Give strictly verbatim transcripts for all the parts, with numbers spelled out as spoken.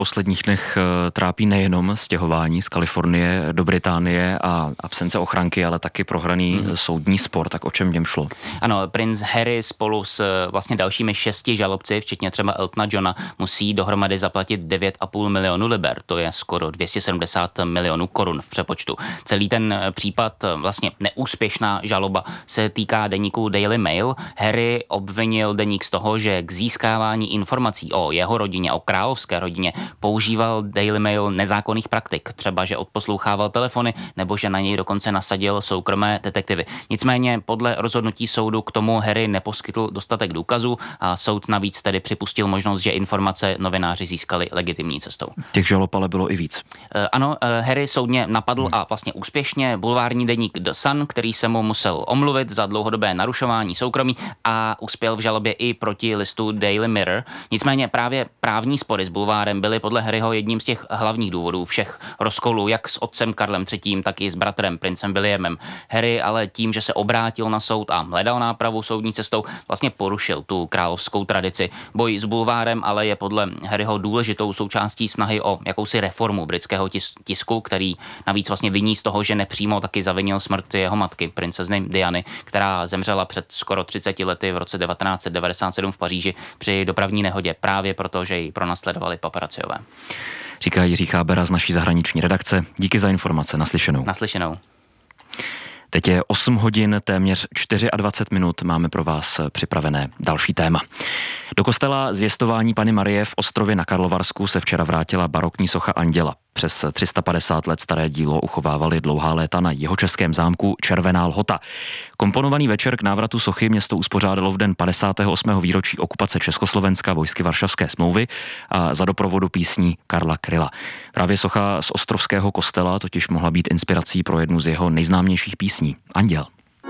posledních dnech trápí nejenom stěhování z Kalifornie do Británie a absence ochranky, ale taky prohraný hmm. soudní spor. Tak o čem v něm šlo? Ano, princ Harry spolu s vlastně dalšími šesti žalobci, včetně třeba Eltona Johna, musí dohromady zaplatit devět a půl milionu liber. To je skoro dvě stě sedmdesát milionů korun v přepočtu. Celý ten případ, vlastně neúspěšná žaloba, se týká deníku Daily Mail. Harry obvinil deník z toho, že k získávání informací o jeho rodině, o královské rodině, používal Daily Mail nezákonných praktik. Třeba, že odposlouchával telefony, nebo že na něj dokonce nasadil soukromé detektivy. Nicméně podle rozhodnutí soudu k tomu Harry neposkytl dostatek důkazů a soud navíc tedy připustil možnost, že informace novináři získali legitimní cestou. Těch žalob ale bylo i víc. E, ano, Harry soudně napadl a vlastně úspěšně bulvární deník The Sun, který se mu musel omluvit za dlouhodobé narušování soukromí, a uspěl v žalobě i proti listu Daily Mirror. Nicméně právě právní spory s bulvárem byly podle Harryho jedním z těch hlavních důvodů všech rozkolů, jak s otcem Karlem třetím, tak i s bratrem princem Williamem. Harry ale tím, že se obrátil na soud a hledal nápravu soudní cestou, vlastně porušil tu královskou tradici. Boj s bulvárem ale je podle Harryho důležitou součástí snahy o jakousi reformu britského tis- tisku, který navíc vlastně viní z toho, že nepřímo taky zavinil smrt jeho matky, princezny Diany, která zemřela před skoro třiceti lety v roce devatenáct set devadesát sedm v Paříži při dopravní nehodě, právě proto, že ji pronásledovali paparaciové. Říká Jiří Chábera z naší zahraniční redakce. Díky za informace. Naslyšenou. Naslyšenou. Teď je osm hodin, téměř dvacet čtyři minut. Máme pro vás připravené další téma. Do kostela Zvěstování Panny Marie v Ostrově na Karlovarsku se včera vrátila barokní socha Anděla. Přes tři sta padesát let staré dílo uchovávali dlouhá léta na jihočeském zámku Červená Lhota. Komponovaný večer k návratu sochy město uspořádalo v den padesátého osmého výročí okupace Československa vojsky Varšavské smlouvy a za doprovodu písní Karla Kryla. Právě socha z ostrovského kostela totiž mohla být inspirací pro jednu z jeho nejznámějších písní, Anděl.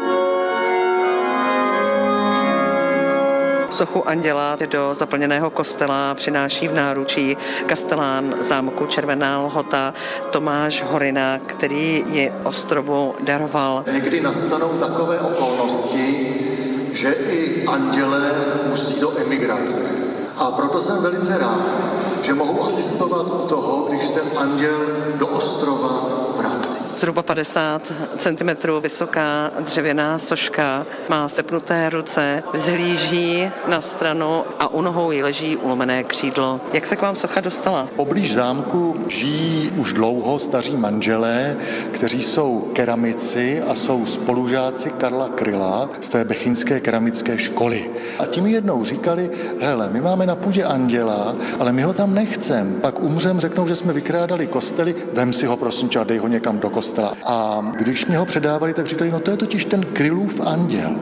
Sochu Anděla do zaplněného kostela přináší v náručí kastelán zámku Červená Lhota Tomáš Horina, který ji ostrovu daroval. Někdy nastanou takové okolnosti, že i andělé musí do emigrace. A proto jsem velice rád, že mohu asistovat u toho, když se anděl do ostrova vrací. Zhruba padesát centimetrů vysoká dřevěná soška, má sepnuté ruce, vzhlíží na stranu a u nohou jí leží ulomené křídlo. Jak se k vám socha dostala? Poblíž zámku žijí už dlouho staří manželé, kteří jsou keramici a jsou spolužáci Karla Kryla z té bechyňské keramické školy. A tím jednou říkali, hele, my máme na půdě anděla, ale my ho tam nechcem. Pak umřem, řeknou, že jsme vykrádali kostely, vem si ho prosím tě a dej ho někam do kostela. A když mě ho předávali, tak říkali, no to je totiž ten Krylův anděl.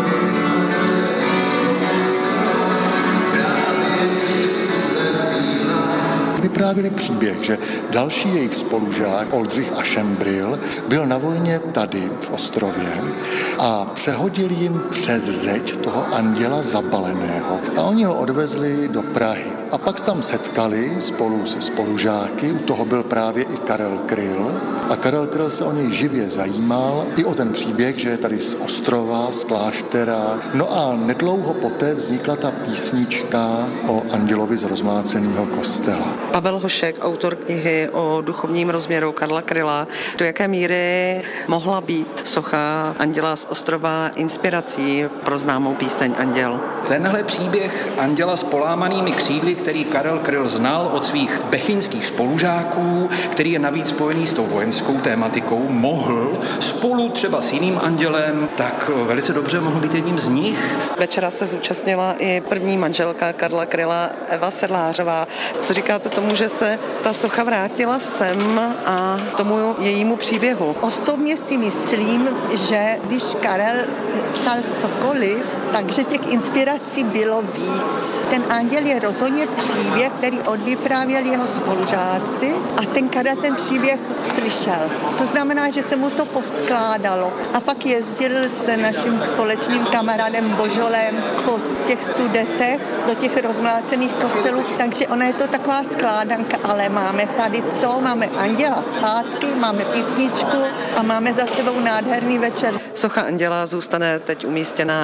Vyprávěli příběh, že další jejich spolužák Oldřich Aschenbril byl na vojně tady v Ostrově a přehodil jim přes zeď toho anděla zabaleného a oni ho odvezli do Prahy. A pak se tam setkali spolu se spolužáky, u toho byl právě i Karel Kryl a Karel Kryl se o něj živě zajímal i o ten příběh, že je tady z Ostrova, z kláštera. No a nedlouho poté vznikla ta písnička o andělovi z rozmláceného kostela. Pavel Hošek, autor knihy o duchovním rozměru Karla Kryla. Do jaké míry mohla být socha Anděla z Ostrova inspirací pro známou píseň Anděl? Tenhle příběh anděla s polámanými křídly, který Karel Kryl znal od svých bechyňských spolužáků, který je navíc spojený s tou vojenskou tématikou, mohl spolu třeba s jiným andělem, tak velice dobře mohl být jedním z nich. Večera se zúčastnila i první manželka Karla Kryla, Eva Sedlářová. Co říkáte tomu, že se ta socha vrátila sem a tomu jejímu příběhu? Osobně si myslím, že když Karel psal cokoliv, takže těch inspirací bylo víc. Ten anděl je rozhodně příběh, který odvyprávěl jeho spolužáci a ten Karel ten příběh slyšel. To znamená, že se mu to poskládalo. A pak jezdil se naším společným kamarádem Božolem po těch Sudetech do těch rozmlácených kostelů, takže ona je to taková skládanka, ale máme tady co? Máme anděla zpátky, máme písničku a máme za sebou nádherný večer. Socha Anděla zůstane teď umístěná na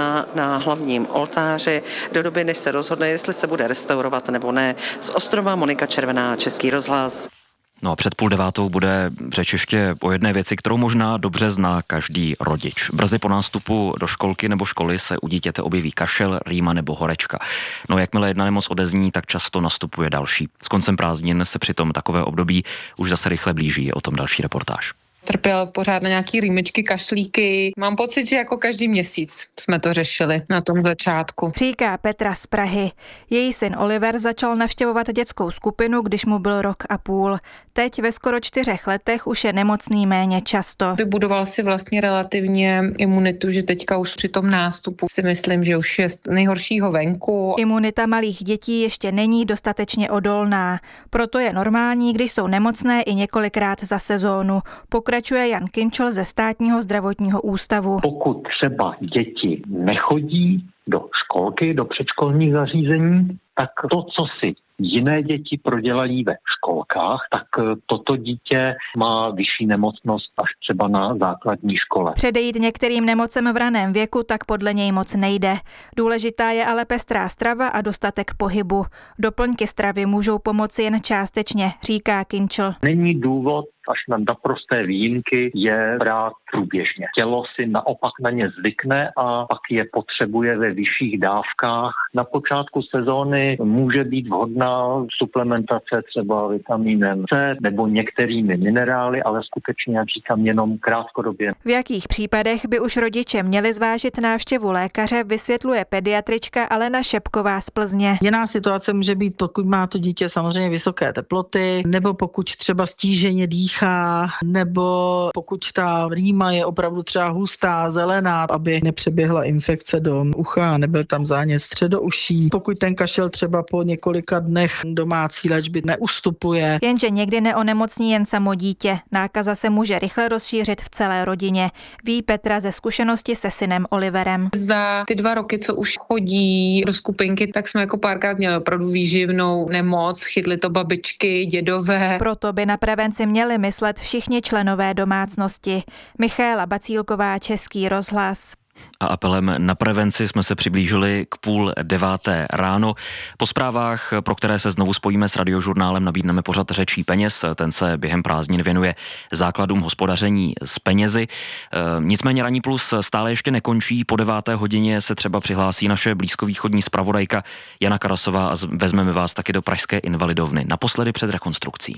na hlavním oltáři do doby, než se rozhodne, jestli se bude restaurovat nebo ne. Z ostrova Monika Červená, Český rozhlas. No a před půl devátou bude řeč ještě o jedné věci, kterou možná dobře zná každý rodič. Brzy po nástupu do školky nebo školy se u dítěte objeví kašel, rýma nebo horečka. No jakmile jedna nemoc odezní, tak často nastupuje další. S koncem prázdnin se přitom takové období už zase rychle blíží, o tom další reportáž. Trpěl pořád na nějaký rýmičky, kašlíky. Mám pocit, že jako každý měsíc jsme to řešili na tom začátku. Říká Petra z Prahy. Její syn Oliver začal navštěvovat dětskou skupinu, když mu byl rok a půl. Teď ve skoro čtyřech letech už je nemocný méně často. Vybudoval si vlastně relativně imunitu, že teďka už při tom nástupu si myslím, že už je z nejhoršího venku. Imunita malých dětí ještě není dostatečně odolná. Proto je normální, když jsou nemocné i několikrát za sezónu. Pokračuje Jan Kinčel ze Státního zdravotního ústavu. Pokud třeba děti nechodí do školky, do předškolních zařízení, tak to, co si jiné děti prodělají ve školkách, tak toto dítě má vyšší nemocnost až třeba na základní škole. Předejít některým nemocem v raném věku tak podle něj moc nejde. Důležitá je ale pestrá strava a dostatek pohybu. Doplňky stravy můžou pomoci jen částečně, říká Kinčel. Není důvod až na naprosté výjimky je brát průběžně. Tělo si naopak na ně zvykne a pak je potřebuje ve vyšších dávkách. Na počátku sezóny může být vhodná suplementace třeba vitamínem C nebo některými minerály, ale skutečně, jak říkám, jenom krátkodobě. V jakých případech by už rodiče měli zvážit návštěvu lékaře, vysvětluje pediatrička Alena Šepková z Plzně. Jiná situace může být, pokud má to dítě samozřejmě vysoké teploty, nebo pokud třeba stíženě dýchá, nebo pokud ta rýma je opravdu třeba hustá, zelená, aby nepřeběhla infekce do ucha, nebyl tam zánět středouší. Pokud ten kašel třeba po několika dnech domácí léčby neustupuje. Jenže někdy neonemocní jen samo dítě. Nákaza se může rychle rozšířit v celé rodině. Ví Petra ze zkušenosti se synem Oliverem. Za ty dva roky, co už chodí do skupinky, tak jsme jako párkrát měli opravdu výživnou nemoc, chytly to babičky, dědové. Proto by na prevenci měli myslet všichni členové domácnosti. Michaela Bacílková, Český rozhlas. A apelem na prevenci jsme se přiblížili k půl deváté ráno. Po zprávách, pro které se znovu spojíme s Radiožurnálem, nabídneme pořad Řečí peněz. Ten se během prázdnin věnuje základům hospodaření s penězi. Nicméně Ranní plus stále ještě nekončí. Po deváté hodině se třeba přihlásí naše blízkovýchodní zpravodajka Jana Karasová a vezmeme vás taky do pražské Invalidovny. Naposledy před rekonstrukcí.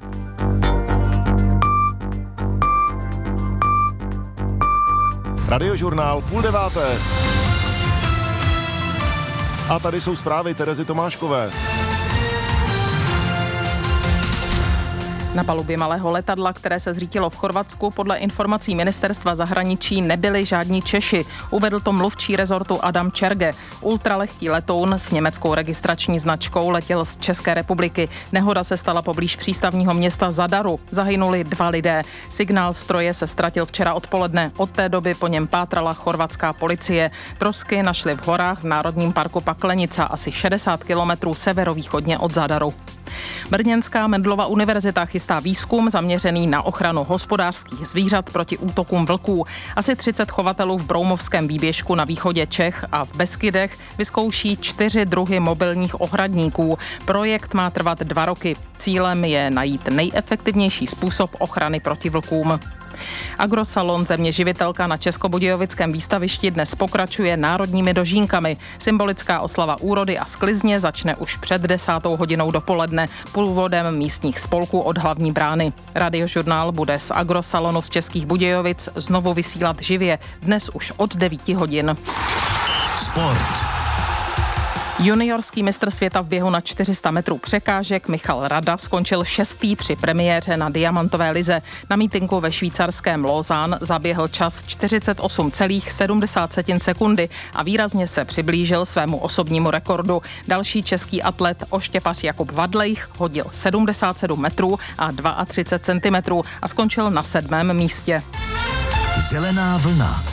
Radiožurnál půl deváté. A tady jsou zprávy Terezy Tomáškové. Na palubě malého letadla, které se zřítilo v Chorvatsku, podle informací ministerstva zahraničí nebyli žádní Češi. Uvedl to mluvčí rezortu Adam Čerge. Ultralehký letoun s německou registrační značkou letěl z České republiky. Nehoda se stala poblíž přístavního města Zadaru. Zahynuli dva lidé. Signál stroje se ztratil včera odpoledne. Od té doby po něm pátrala chorvatská policie. Trosky našli v horách v Národním parku Paklenica, asi šedesát kilometrů severovýchodně od Zadaru. Brněnská Mendelova univerzita chystá výzkum zaměřený na ochranu hospodářských zvířat proti útokům vlků. Asi třicet chovatelů v Broumovském výběžku na východě Čech a v Beskydech vyzkouší čtyři druhy mobilních ohradníků. Projekt má trvat dva roky. Cílem je najít nejefektivnější způsob ochrany proti vlkům. Agrosalon Země živitelka na Českobudějovickém výstavišti dnes pokračuje národními dožínkami. Symbolická oslava úrody a sklizně začne už před desátou hodinou dopoledne průvodem místních spolků od hlavní brány. Radiožurnál bude z Agrosalonu z Českých Budějovic znovu vysílat živě, dnes už od devíti hodin. Sport. Juniorský mistr světa v běhu na čtyři sta metrů překážek Michal Rada skončil šestý při premiéře na diamantové lize. Na mítinku ve švýcarském Lausanne zaběhl čas čtyřicet osm celá sedmdesát sekundy a výrazně se přiblížil svému osobnímu rekordu. Další český atlet oštěpař Jakub Vadlejch hodil sedmdesát sedm metrů a třicet dva centimetrů a skončil na sedmém místě. Zelená vlna.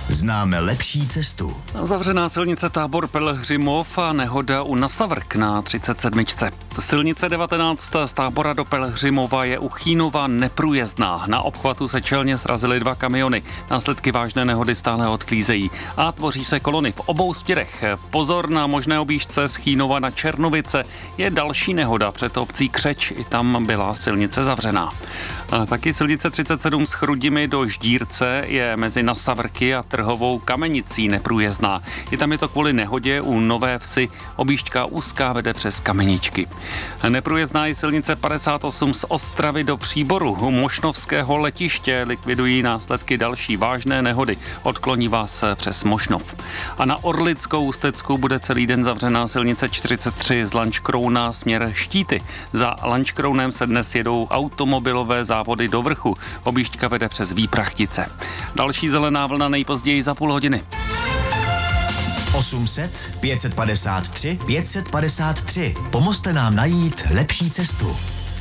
Známe lepší cestu. Zavřená silnice Tábor-Pelhřimov a nehoda u Nasavrk na třicet sedm. Silnice devatenáct z Tábora do Pelhřimova je u Chínova neprůjezdná. Na obchvatu se čelně srazily dva kamiony. Následky vážné nehody stále odklízejí a tvoří se kolony v obou směrech. Pozor na možné objížďce z Chínova na Černovice. Je další nehoda před obcí Křeč. I tam byla silnice zavřená. A taky silnice třicet sedm z Chrudimi do Ždírce je mezi Nasavrky a Trhovou Kamenicí neprůjezdná. I tam je to kvůli nehodě u Nové Vsi. Objížďka úzká vede přes Kameničky. Neprůjezdná je silnice padesát osm z Ostravy do Příboru. U Mošnovského letiště likvidují následky další vážné nehody. Odkloní vás přes Mošnov. A na Orlickou Ústecku bude celý den zavřená silnice čtyřicet tři z Lanškrouna směr Štíty. Za Lanškrounem se dnes jedou automobilové závody do Vrchu. Objížďka vede přes Výprachtice. Další zelená vlna nejpozději za půl hodiny. osm set pět set padesát tři pět set padesát tři. Pomozte nám najít lepší cestu.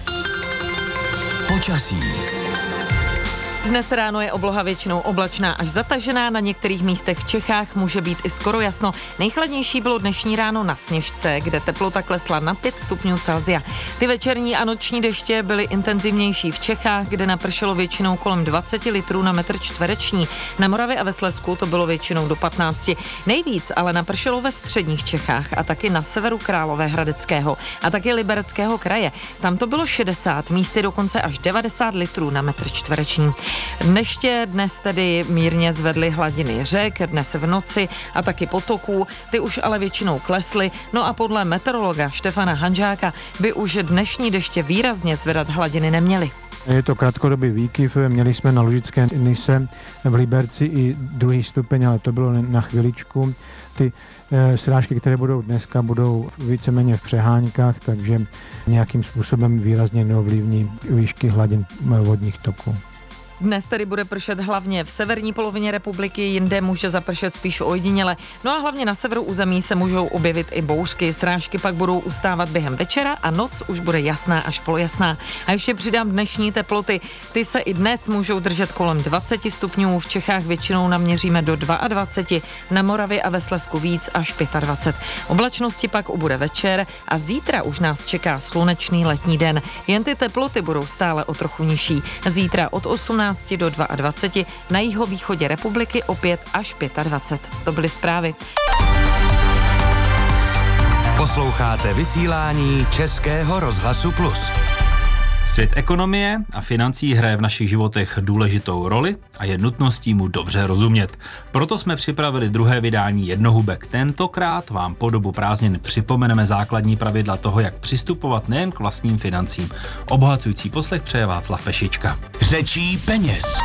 Počasí. Dnes ráno je obloha většinou oblačná až zatažená, na některých místech v Čechách může být i skoro jasno. Nejchladnější bylo dnešní ráno na Sněžce, kde teplota klesla na pět stupňů Celsia. Ty večerní a noční deště byly intenzivnější v Čechách, kde napršelo většinou kolem dvacet litrů na metr čtvereční. Na Moravě a ve Slezsku to bylo většinou do patnácti. Nejvíc ale napršelo ve středních Čechách a taky na severu Královéhradeckého a taky Libereckého kraje. Tam to bylo šedesát, místy dokonce až devadesát litrů na metr čtvereční. Deště dnes tedy mírně zvedly hladiny řek, dnes v noci a taky potoků, ty už ale většinou klesly, no a podle meteorologa Štefana Hanžáka by už dnešní deště výrazně zvedat hladiny neměly. Je to krátkodobý výkyv, měli jsme na Lužické Nise v Liberci i druhý stupeň, ale to bylo na chviličku. Ty e, srážky, které budou dneska, budou víceméně v přeháňkách, takže nějakým způsobem výrazně neovlivní výšky hladin vodních toků. Dnes tedy bude pršet hlavně v severní polovině republiky, jinde může zapršet spíš ojediněle. No a hlavně na severu území se můžou objevit i bouřky. Srážky pak budou ustávat během večera a noc už bude jasná až polojasná. A ještě přidám dnešní teploty. Ty se i dnes můžou držet kolem dvacet stupňů. V Čechách většinou naměříme do dvacet dva, na Moravě a ve Slezsku víc až dvacet pět. Oblačnosti pak ubude večer a zítra už nás čeká slunečný letní den. Jen ty teploty budou stále o trochu nižší. Zítra od osmnácti do dvaceti dva, na jihovýchodě republiky opět až dvacet pět. To byly zprávy. Posloucháte vysílání Českého rozhlasu Plus. Svět ekonomie a financí hraje v našich životech důležitou roli a je nutností mu dobře rozumět. Proto jsme připravili druhé vydání Jednohubek. Tentokrát vám po dobu prázdnin připomeneme základní pravidla toho, jak přistupovat nejen k vlastním financím. Obohacující poslech přeje Václav Pešička. Řečí peněz.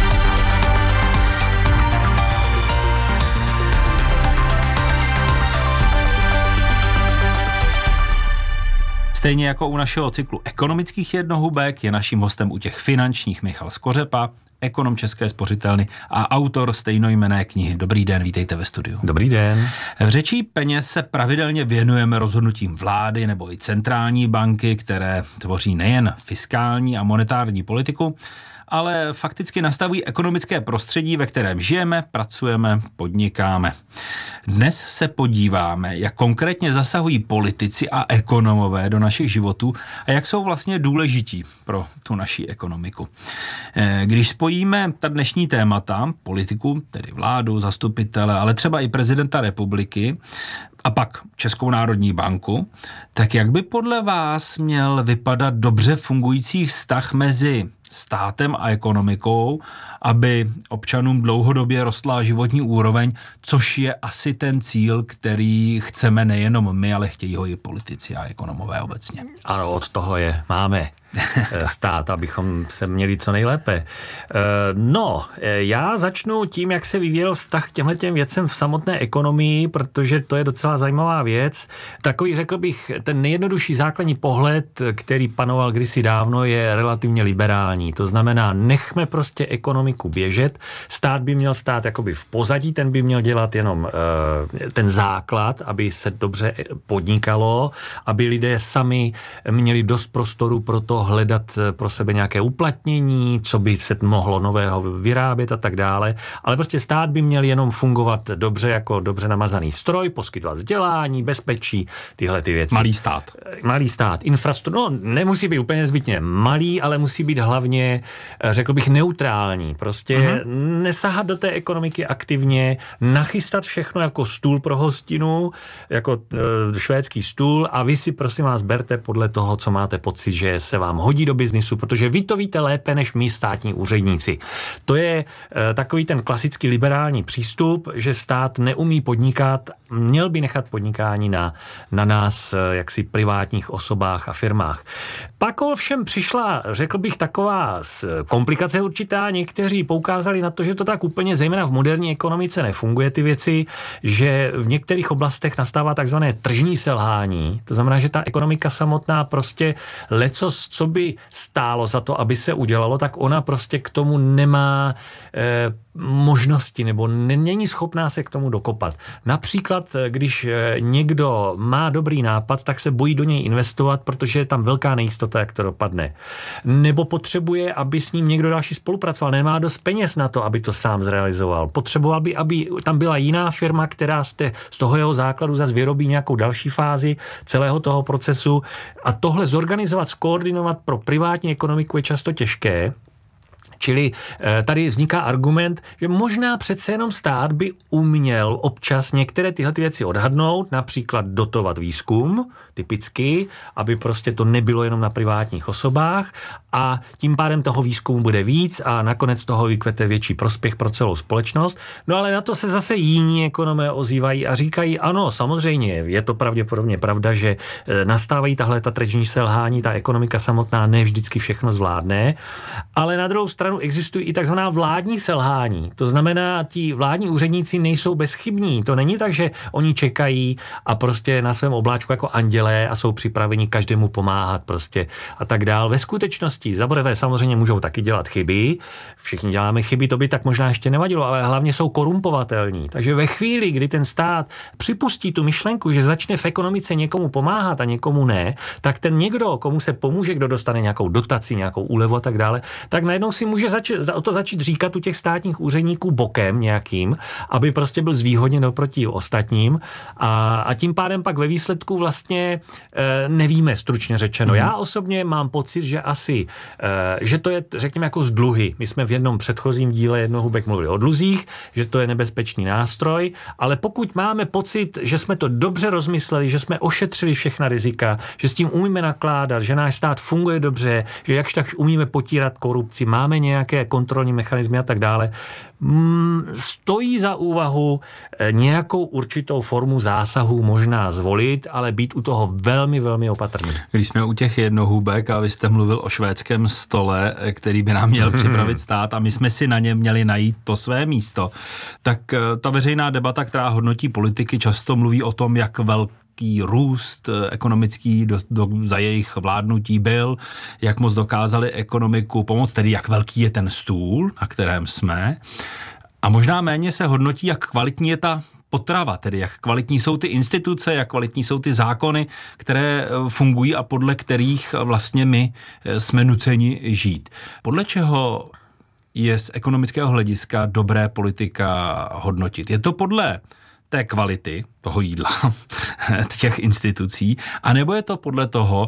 Stejně jako u našeho cyklu ekonomických jednohubek je naším hostem u těch finančních Michal Skořepa, ekonom České spořitelny a autor stejnojmenné knihy. Dobrý den, vítejte ve studiu. Dobrý den. V Řečí peněz se pravidelně věnujeme rozhodnutím vlády nebo i centrální banky, které tvoří nejen fiskální a monetární politiku, ale fakticky nastavují ekonomické prostředí, ve kterém žijeme, pracujeme, podnikáme. Dnes se podíváme, jak konkrétně zasahují politici a ekonomové do našich životů a jak jsou vlastně důležití pro tu naši ekonomiku. Když spojíme ta dnešní témata, politiku, tedy vládu, zastupitele, ale třeba i prezidenta republiky, a pak Českou národní banku, tak jak by podle vás měl vypadat dobře fungující vztah mezi státem a ekonomikou, aby občanům dlouhodobě rostla životní úroveň, což je asi ten cíl, který chceme nejenom my, ale chtějí ho i politici a ekonomové obecně. Ano, od toho je máme stát, abychom se měli co nejlépe. No, já začnu tím, jak se vyvíjel vztah k těmhletěm věcem v samotné ekonomii, protože to je docela docela zajímavá věc. Takový, řekl bych, ten nejjednodušší základní pohled, který panoval kdysi dávno, je relativně liberální. To znamená, nechme prostě ekonomiku běžet. Stát by měl stát jakoby v pozadí, ten by měl dělat jenom uh, ten základ, aby se dobře podnikalo, aby lidé sami měli dost prostoru pro to hledat pro sebe nějaké uplatnění, co by se mohlo nového vyrábět a tak dále. Ale prostě stát by měl jenom fungovat dobře jako dobře namazaný stroj, poskytovat vzdělání, bezpečí, tyhle ty věci. Malý stát. Malý stát. Infrastruktura, no nemusí být úplně nezbytně malý, ale musí být hlavně, řekl bych, neutrální. Prostě uh-huh. nesahat do té ekonomiky aktivně, nachystat všechno jako stůl pro hostinu, jako e, švédský stůl a vy si prosím vás berte podle toho, co máte pocit, že se vám hodí do biznisu, protože vy to víte lépe než my státní úředníci. To je e, takový ten klasický liberální přístup, že stát neumí podnikat, měl by nechat podnikání na, na nás, jaksi privátních osobách a firmách. Pak ovšem přišla, řekl bych, taková komplikace určitá. Někteří poukázali na to, že to tak úplně, zejména v moderní ekonomice, nefunguje ty věci, že v některých oblastech nastává takzvané tržní selhání. To znamená, že ta ekonomika samotná prostě lecos, co by stálo za to, aby se udělalo, tak ona prostě k tomu nemá eh, možnosti nebo není schopná se k tomu dokopat. Například, když někdo má dobrý nápad, tak se bojí do něj investovat, protože je tam velká nejistota, jak to dopadne. Nebo potřebuje, aby s ním někdo další spolupracoval. Nemá dost peněz na to, aby to sám zrealizoval. Potřeboval by, aby tam byla jiná firma, která z, té, z toho jeho základu zase vyrobí nějakou další fázi celého toho procesu. A tohle zorganizovat, skoordinovat pro privátní ekonomiku je často těžké. Čili tady vzniká argument, že možná přece jenom stát by uměl občas některé tyhle věci odhadnout, například dotovat výzkum, typicky, aby prostě to nebylo jenom na privátních osobách a tím pádem toho výzkumu bude víc a nakonec toho vykvete větší prospěch pro celou společnost. No ale na to se zase jiní ekonomé ozývají a říkají, ano, samozřejmě, je to pravděpodobně pravda, že nastávají tahle ta tržní selhání, ta ekonomika samotná ne vždycky všechno zvládne, ale na druhou stranu existují i takzvaná vládní selhání. To znamená, ti vládní úředníci nejsou bezchybní. To není tak, že oni čekají a prostě na svém obláčku jako andělé a jsou připraveni každému pomáhat prostě a tak dál. Ve skutečnosti za prvé samozřejmě můžou taky dělat chyby. Všichni děláme chyby, to by tak možná ještě nevadilo, ale hlavně jsou korumpovatelní. Takže ve chvíli, kdy ten stát připustí tu myšlenku, že začne v ekonomice někomu pomáhat a někomu ne, tak ten někdo, komu se pomůže, kdo dostane nějakou dotaci, nějakou úlevu a tak dále, tak najednou si může zač- o to začít říkat u těch státních úředníků bokem nějakým, aby prostě byl zvýhodněn oproti ostatním a, a tím pádem pak ve výsledku vlastně e, nevíme, stručně řečeno. Mm. Já osobně mám pocit, že asi, e, že to je, řekněme, jako z dluhy. My jsme v jednom předchozím díle Jednohubek mluvili o dluzích, že to je nebezpečný nástroj, ale pokud máme pocit, že jsme to dobře rozmysleli, že jsme ošetřili všechna rizika, že s tím umíme nakládat, že náš stát funguje dobře, že jakž tak umíme potírat korupci, máme nějaké kontrolní mechanismy a tak dále, stojí za úvahu nějakou určitou formu zásahu možná zvolit, ale být u toho velmi, velmi opatrný. Když jsme u těch jednohubek a vy jste mluvil o švédském stole, který by nám měl připravit stát a my jsme si na něm měli najít to své místo, tak ta veřejná debata, která hodnotí politiky, často mluví o tom, jak velký růst ekonomický do, do, za jejich vládnutí byl, jak moc dokázali ekonomiku pomoct, tedy jak velký je ten stůl, na kterém jsme. A možná méně se hodnotí, jak kvalitní je ta potrava, tedy jak kvalitní jsou ty instituce, jak kvalitní jsou ty zákony, které fungují a podle kterých vlastně my jsme nuceni žít. Podle čeho je z ekonomického hlediska dobré politika hodnotit? Je to podle té kvality toho jídla, těch institucí, anebo je to podle toho,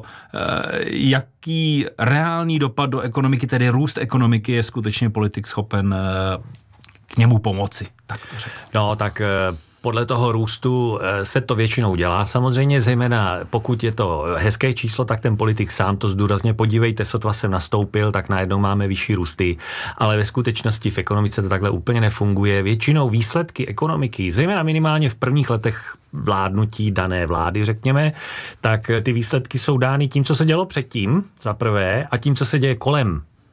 jaký reálný dopad do ekonomiky, tedy růst ekonomiky, je skutečně politik schopen k němu pomoci? Tak to řeknu. No, tak podle toho růstu se to většinou dělá samozřejmě, zejména pokud je to hezké číslo, tak ten politik sám to zdůrazně, podívejte, sotva jsem nastoupil, tak najednou máme vyšší růsty, ale ve skutečnosti v ekonomice to takhle úplně nefunguje. Většinou výsledky ekonomiky, zejména minimálně v prvních letech vládnutí dané vlády, řekněme, tak ty výsledky jsou dány tím, co se dělo předtím, za prvé, a tím, co se děje kolem.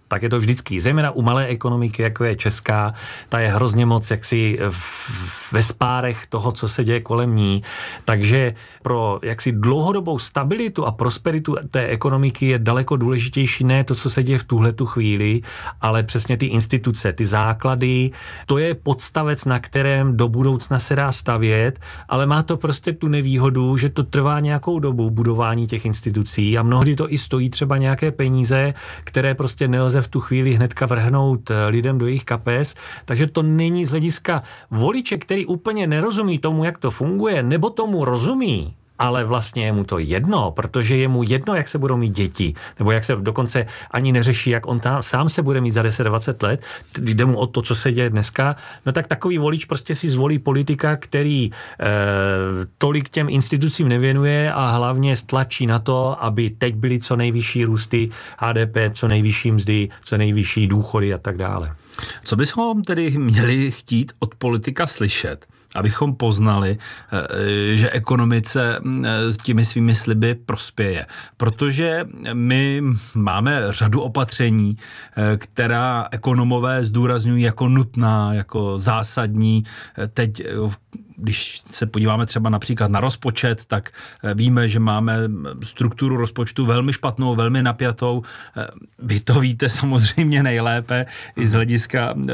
Tak je to vždycky. Zejména u malé ekonomiky, jako je česká, ta je hrozně moc jaksi ve spárech toho, co se děje kolem ní. Takže pro jaksi dlouhodobou stabilitu a prosperitu té ekonomiky je daleko důležitější ne to, co se děje v tuhletu chvíli, ale přesně ty instituce, ty základy. To je podstavec, na kterém do budoucna se dá stavět, ale má to prostě tu nevýhodu, že to trvá nějakou dobu budování těch institucí a mnohdy to i stojí třeba nějaké peníze, které prostě nelze v tu chvíli hnedka vrhnout lidem do jejich kapes, takže to není z hlediska voliče, který úplně nerozumí tomu, jak to funguje, nebo tomu rozumí, ale vlastně je mu to jedno, protože je mu jedno, jak se budou mít děti, nebo jak se dokonce ani neřeší, jak on tam, sám se bude mít za deset dvacet let, jde mu o to, co se děje dneska, no tak takový volič prostě si zvolí politika, který eh, tolik těm institucím nevěnuje a hlavně stlačí na to, aby teď byly co nejvyšší růsty H D P, co nejvyšší mzdy, co nejvyšší důchody a tak dále. Co bychom tedy měli chtít od politika slyšet, abychom poznali, že ekonomice s těmi svými sliby prospěje. Protože my máme řadu opatření, která ekonomové zdůrazňují jako nutná, jako zásadní. Teď, když se podíváme třeba například na rozpočet, tak víme, že máme strukturu rozpočtu velmi špatnou, velmi napjatou. Vy to víte samozřejmě nejlépe i z hlediska e,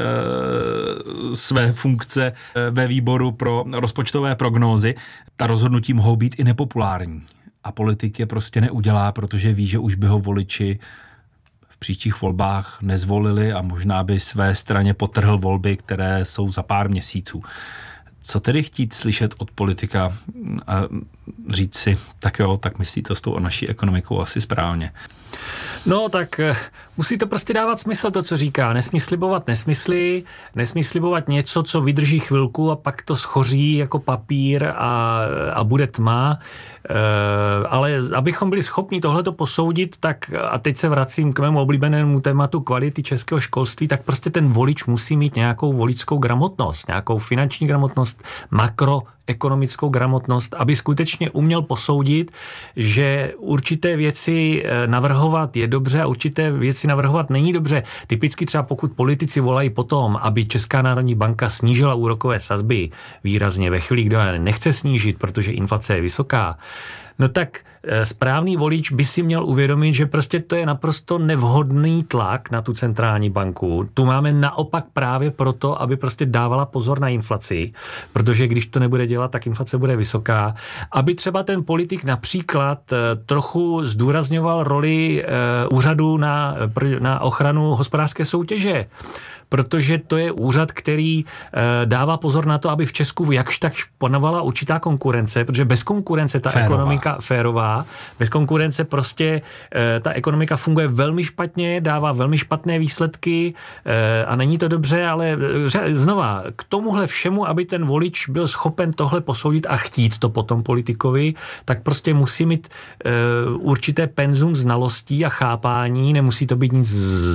své funkce ve výboru pro rozpočtové prognózy. Ta rozhodnutí mohou být i nepopulární. A politik je prostě neudělá, protože ví, že už by ho voliči v příštích volbách nezvolili a možná by své straně potrhl volby, které jsou za pár měsíců. Co tedy chtít slyšet od politika a říct si, tak jo, tak myslí to s tou naší ekonomikou asi správně. No tak musí to prostě dávat smysl, to, co říká. Nesmí slibovat nesmysly, nesmí slibovat něco, co vydrží chvilku a pak to schoří jako papír a, a bude tma. E, ale abychom byli schopni tohleto posoudit, tak a teď se vracím k mému oblíbenému tématu kvality českého školství, tak prostě ten volič musí mít nějakou voličskou gramotnost, nějakou finanční gramotnost, makroekonomickou gramotnost, aby skutečně uměl posoudit, že určité věci navrhovat je dobře a určité věci navrhovat není dobře. Typicky třeba pokud politici volají potom, aby Česká národní banka snížila úrokové sazby výrazně ve chvíli, kdo je nechce snížit, protože inflace je vysoká, no tak správný volič by si měl uvědomit, že prostě to je naprosto nevhodný tlak na tu centrální banku. Tu máme naopak právě proto, aby prostě dávala pozor na inflaci, protože když to nebude dělat, tak inflace bude vysoká. Aby třeba ten politik například trochu zdůrazňoval roli úřadu na, na ochranu hospodářské soutěže, protože to je úřad, který e, dává pozor na to, aby v Česku jakž tak panovala určitá konkurence, protože bez konkurence ta férová. ekonomika férová, bez konkurence prostě e, ta ekonomika funguje velmi špatně, dává velmi špatné výsledky e, a není to dobře, ale e, znova, k tomuhle všemu, aby ten volič byl schopen tohle posoudit a chtít to potom politikovi, tak prostě musí mít e, určité penzum znalostí a chápání, nemusí to být nic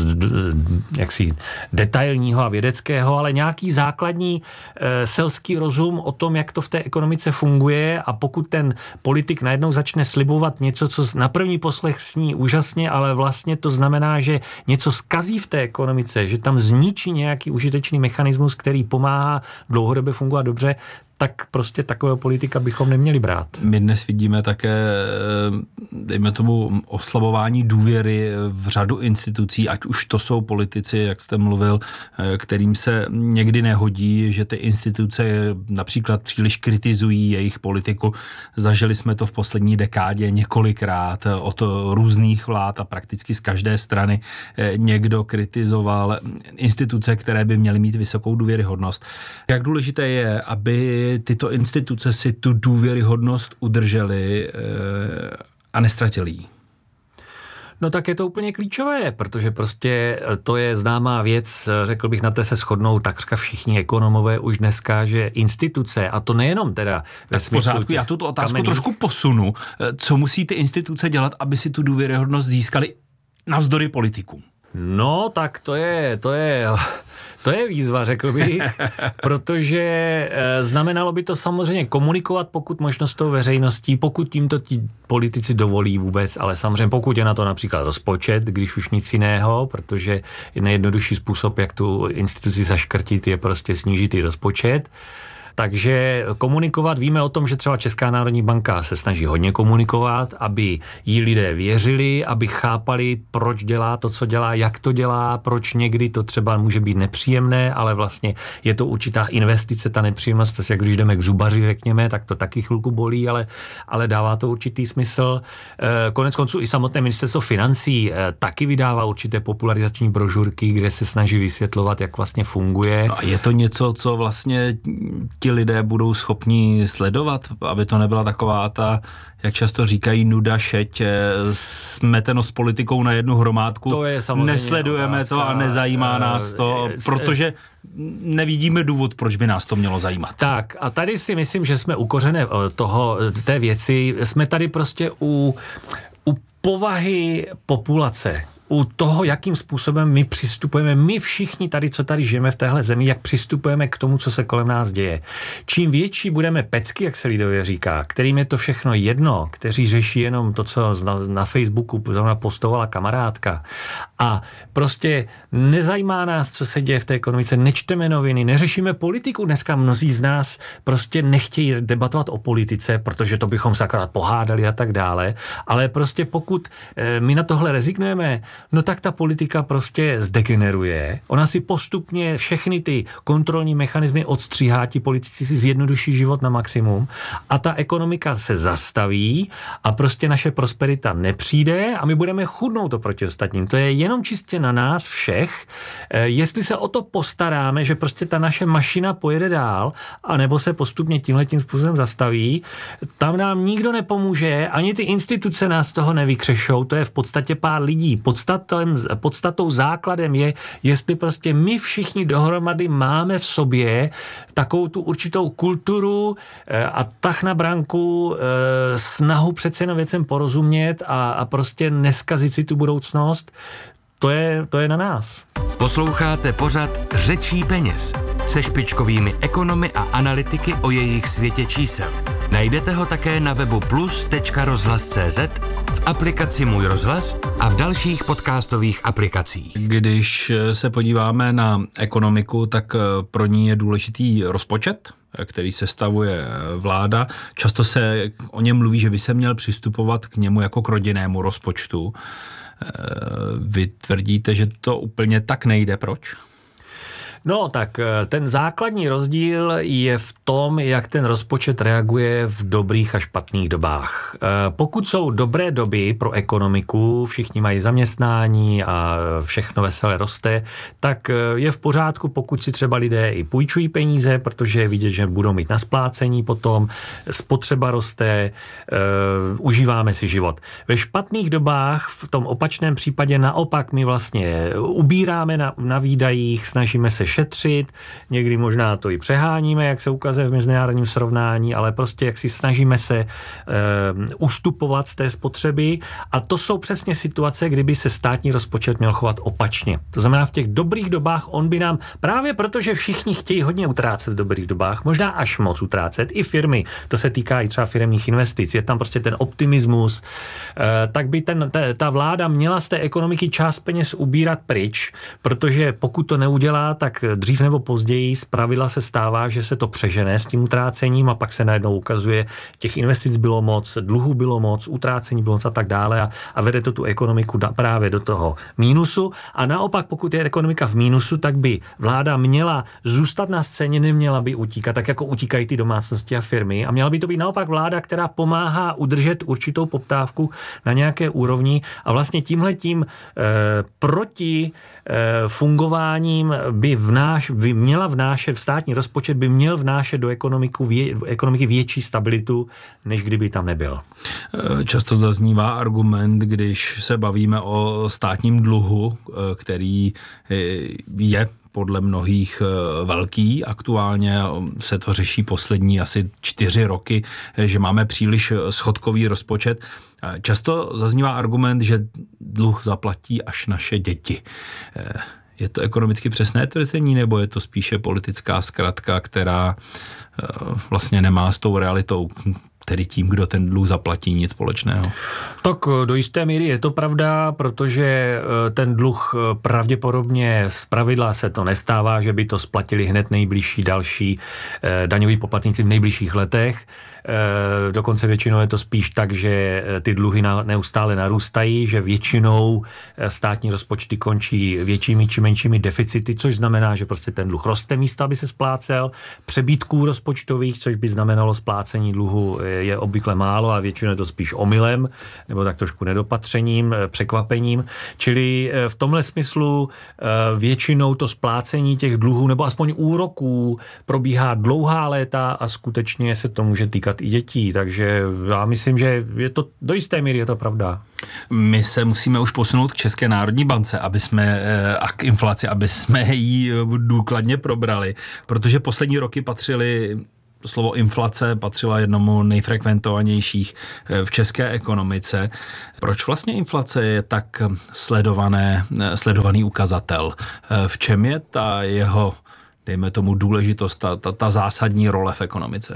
jaksi detailního a vědeckého, ale nějaký základní e, selský rozum o tom, jak to v té ekonomice funguje, a pokud ten politik najednou začne slibovat něco, co na první poslech sní úžasně, ale vlastně to znamená, že něco zkazí v té ekonomice, že tam zničí nějaký užitečný mechanismus, který pomáhá dlouhodobě fungovat dobře, tak prostě takového politika bychom neměli brát. My dnes vidíme také, dejme tomu, oslabování důvěry v řadu institucí, ať už to jsou politici, jak jste mluvil, kterým se někdy nehodí, že ty instituce například příliš kritizují jejich politiku. Zažili jsme to v poslední dekádě několikrát od různých vlád a prakticky z každé strany někdo kritizoval instituce, které by měly mít vysokou důvěryhodnost. Jak důležité je, aby tyto instituce si tu důvěryhodnost udržely e, a nestratili ji? No tak je to úplně klíčové, protože prostě to je známá věc, řekl bych, na té se shodnou takřka všichni ekonomové už dneska, že instituce, a to nejenom teda ve smyslu pořádku, já tuto otázku kamenných... trošku posunu. Co musí ty instituce dělat, aby si tu důvěryhodnost získali navzdory politikům? No, tak to je, to je, to je výzva, řekl bych, protože e, znamenalo by to samozřejmě komunikovat, pokud možno s tou veřejností, pokud tím to ti politici dovolí vůbec, ale samozřejmě pokud je na to například rozpočet, když už nic jiného, protože nejjednodušší způsob, jak tu instituci zaškrtit, je prostě snížit i rozpočet. Takže komunikovat, víme o tom, že třeba Česká národní banka se snaží hodně komunikovat, aby jí lidé věřili, aby chápali, proč dělá to, co dělá, jak to dělá, proč někdy to třeba může být nepříjemné, ale vlastně je to určitá investice, ta nepříjemnost, to je, jak když jdeme k zubaři, řekněme, tak to taky chvilku bolí, ale, ale dává to určitý smysl. Konec konců i samotné ministerstvo financí taky vydává určité popularizační brožurky, kde se snaží vysvětlovat, jak vlastně funguje. No a je to něco, co vlastně ti lidé budou schopni sledovat, aby to nebyla taková ta, jak často říkají, nuda, šeť, smeteno s politikou na jednu hromádku. To je samozřejmě nesledujeme otázka, to a nezajímá nás to, protože nevidíme důvod, proč by nás to mělo zajímat. Tak a tady si myslím, že jsme u kořene toho, té věci, jsme tady prostě u, u povahy populace, u toho, jakým způsobem my přistupujeme, my všichni tady, co tady žijeme v téhle zemi, jak přistupujeme k tomu, co se kolem nás děje. Čím větší budeme pecky, jak se lidově říká, kterým je to všechno jedno, kteří řeší jenom to, co na, na Facebooku postovala kamarádka a prostě nezajímá nás, co se děje v té ekonomice, nečteme noviny, neřešíme politiku. Dneska mnozí z nás prostě nechtějí debatovat o politice, protože to bychom se akorát pohádali a tak dále, ale prostě pokud e, my na tohle rezignujeme, no tak ta politika prostě zdegeneruje. Ona si postupně všechny ty kontrolní mechanismy odstříhá, ti politici si zjednoduší život na maximum a ta ekonomika se zastaví a prostě naše prosperita nepřijde a my budeme chudnout oproti ostatním. To je jenom čistě na nás všech, jestli se o to postaráme, že prostě ta naše mašina pojede dál, anebo se postupně tímhletím způsobem zastaví, tam nám nikdo nepomůže, ani ty instituce nás z toho nevykřešou, to je v podstatě pár lidí. Podstatou, podstatou základem je, jestli prostě my všichni dohromady máme v sobě takovou tu určitou kulturu a tah na branku, snahu přece jenom věcem porozumět a, a prostě neskazit si tu budoucnost. To je, to je na nás. Posloucháte pořad Řečí peněz se špičkovými ekonomy a analytiky o jejich světě čísel. Najdete ho také na webu plus tečka rozhlas tečka cé zet, v aplikaci Můj rozhlas a v dalších podcastových aplikacích. Když se podíváme na ekonomiku, tak pro ní je důležitý rozpočet, který sestavuje vláda. Často se o něm mluví, že by se měl přistupovat k němu jako k rodinnému rozpočtu. Vy tvrdíte, že to úplně tak nejde. Proč? No, tak ten základní rozdíl je v tom, jak ten rozpočet reaguje v dobrých a špatných dobách. Pokud jsou dobré doby pro ekonomiku, všichni mají zaměstnání a všechno veselé roste, tak je v pořádku, pokud si třeba lidé i půjčují peníze, protože je vidět, že budou mít na splácení potom, spotřeba roste, uh, užíváme si život. Ve špatných dobách, v tom opačném případě naopak my vlastně ubíráme na, na výdajích, snažíme se šetřit, někdy možná to i přeháníme, jak se ukazuje v mezinárodním srovnání, ale prostě jak si snažíme se e, ustupovat z té spotřeby a to jsou přesně situace, kdyby se státní rozpočet měl chovat opačně. To znamená v těch dobrých dobách on by nám, právě protože všichni chtějí hodně utrácet v dobrých dobách, možná až moc utrácet, i firmy, to se týká i třeba firemních investic, je tam prostě ten optimismus, e, tak by ten, ta, ta vláda měla z té ekonomiky část peněz ubírat pryč, protože pokud to neudělá, tak dřív nebo později zpravidla se stává, že se to přežene s tím utrácením a pak se najednou ukazuje, těch investic bylo moc, dluhu bylo moc, utrácení bylo moc a tak dále a, a vede to tu ekonomiku da, právě do toho mínusu a naopak, pokud je ekonomika v mínusu, tak by vláda měla zůstat na scéně, neměla by utíkat, tak jako utíkají ty domácnosti a firmy a měla by to být naopak vláda, která pomáhá udržet určitou poptávku na nějaké úrovni a vlastně tímhletím e, proti e, fungováním by vnáš, by měla vnášet, v státní rozpočet by měl vnášet do ekonomiku vě, ekonomiky větší stabilitu, než kdyby tam nebyl. Často zaznívá argument, když se bavíme o státním dluhu, který je podle mnohých velký. Aktuálně se to řeší poslední asi čtyři roky, že máme příliš schodkový rozpočet. Často zaznívá argument, že dluh zaplatí až naše děti. Je to ekonomicky přesné tvrzení, nebo je to spíše politická zkratka, která vlastně nemá s tou realitou, tedy tím, kdo ten dluh zaplatí, nic společného? Tak do jisté míry je to pravda, protože ten dluh pravděpodobně zpravidla se to nestává, že by to splatili hned nejbližší další daňoví poplatníci v nejbližších letech. Dokonce většinou je to spíš tak, že ty dluhy neustále narůstají, že většinou státní rozpočty končí většími či menšími deficity, což znamená, že prostě ten dluh roste místo, aby se splácel. Přebytků rozpočtových, což by znamenalo splácení dluhu, je obvykle málo a většinou je to spíš omylem, nebo tak trošku nedopatřením, překvapením. Čili v tomhle smyslu většinou to splácení těch dluhů, nebo aspoň úroků, probíhá dlouhá léta a skutečně se to může týkat i dětí. Takže já myslím, že je to, do jisté míry je to pravda. My se musíme už posunout k České národní bance, aby jsme, a k inflaci, aby jsme ji důkladně probrali, protože poslední roky patřily slovo inflace patřila jednomu nejfrekventovanějších v české ekonomice. Proč vlastně inflace je tak sledované, sledovaný ukazatel? V čem je ta jeho, dejme tomu, důležitost, ta, ta, ta zásadní role v ekonomice?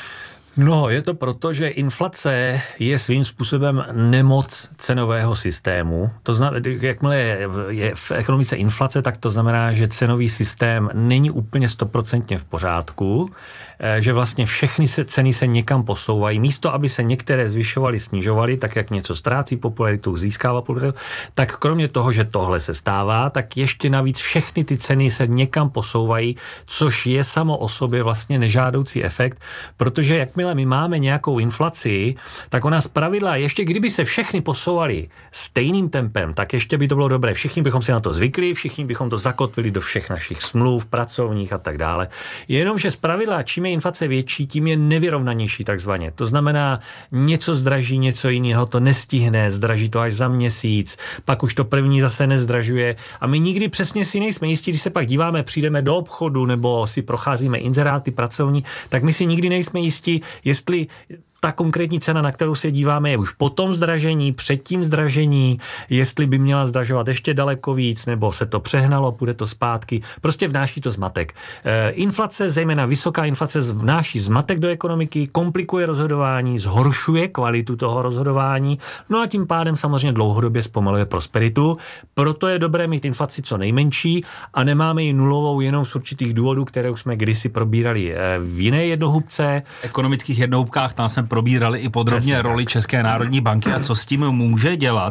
No, je to proto, že inflace je svým způsobem nemoc cenového systému. To znamená, jakmile je, je v ekonomice inflace, tak to znamená, že cenový systém není úplně stoprocentně v pořádku, že vlastně všechny se, ceny se někam posouvají. Místo, aby se některé zvyšovaly, snižovaly, tak jak něco ztrácí popularitu, získává popularitu, tak kromě toho, že tohle se stává, tak ještě navíc všechny ty ceny se někam posouvají, což je samo o sobě vlastně nežádoucí efekt, protože jakmile my máme nějakou inflaci, tak ona zpravidla, ještě kdyby se všechny posouvaly stejným tempem, tak ještě by to bylo dobré. Všichni bychom si na to zvykli, všichni bychom to zakotvili do všech našich smluv, pracovních a tak dále. Jenomže zpravidla, čím je inflace větší, tím je nevyrovnanější takzvaně. To znamená, něco zdraží, něco jiného to nestihne, zdraží to až za měsíc, pak už to první zase nezdražuje a my nikdy přesně si nejsme jistí, když se pak díváme, přijdeme do obchodu nebo si procházíme inzeráty pracovní, tak my si nikdy nejsme jistí, jestli ta konkrétní cena, na kterou se díváme, je už po tom zdražení, před tím zdražení, jestli by měla zdražovat ještě daleko víc, nebo se to přehnalo, půjde to zpátky. Prostě vnáší to zmatek. E, inflace, zejména vysoká inflace, vnáší zmatek do ekonomiky, komplikuje rozhodování, zhoršuje kvalitu toho rozhodování, no a tím pádem samozřejmě dlouhodobě zpomaluje prosperitu. Proto je dobré mít inflaci co nejmenší a nemáme ji nulovou jenom z určitých důvodů, které už jsme kdysi probírali v jiné jednohubce. V ekonomických jednohubkách tam jsme probírali i podrobně Přesně roli tak. České národní banky a co s tím může dělat,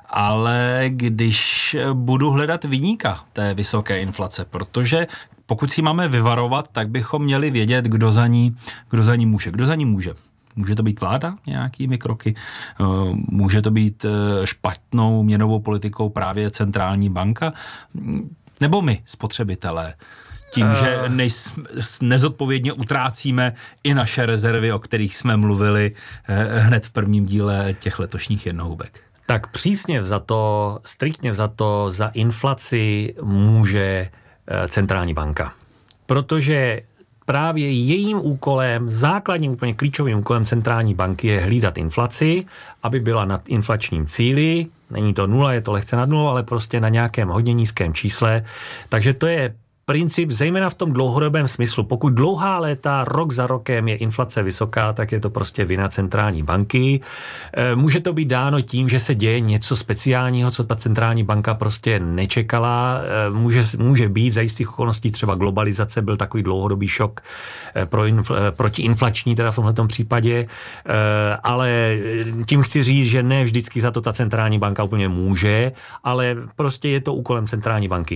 ale když budu hledat viníka té vysoké inflace, protože pokud si máme vyvarovat, tak bychom měli vědět, kdo za ní, kdo za ní může. Kdo za ní může? Může to být vláda nějakými kroky, může to být špatnou měnovou politikou právě centrální banka, nebo my, spotřebitelé? Tím, že nejsme, nezodpovědně utrácíme i naše rezervy, o kterých jsme mluvili hned v prvním díle těch letošních jednohubek. Tak přísně vzato, striktně vzato za inflaci může centrální banka. Protože právě jejím úkolem, základním úplně klíčovým úkolem centrální banky je hlídat inflaci, aby byla nad inflačním cíli. Není to nula, je to lehce nad nulou, ale prostě na nějakém hodně nízkém čísle. Takže to je princip, zejména v tom dlouhodobém smyslu. Pokud dlouhá léta, rok za rokem je inflace vysoká, tak je to prostě vina centrální banky. Může to být dáno tím, že se děje něco speciálního, co ta centrální banka prostě nečekala. Může, může být za jistých okolností třeba globalizace, byl takový dlouhodobý šok pro infl, protiinflační, teda v tomhletom případě. Ale tím chci říct, že ne vždycky za to ta centrální banka úplně může, ale prostě je to úkolem centrální banky.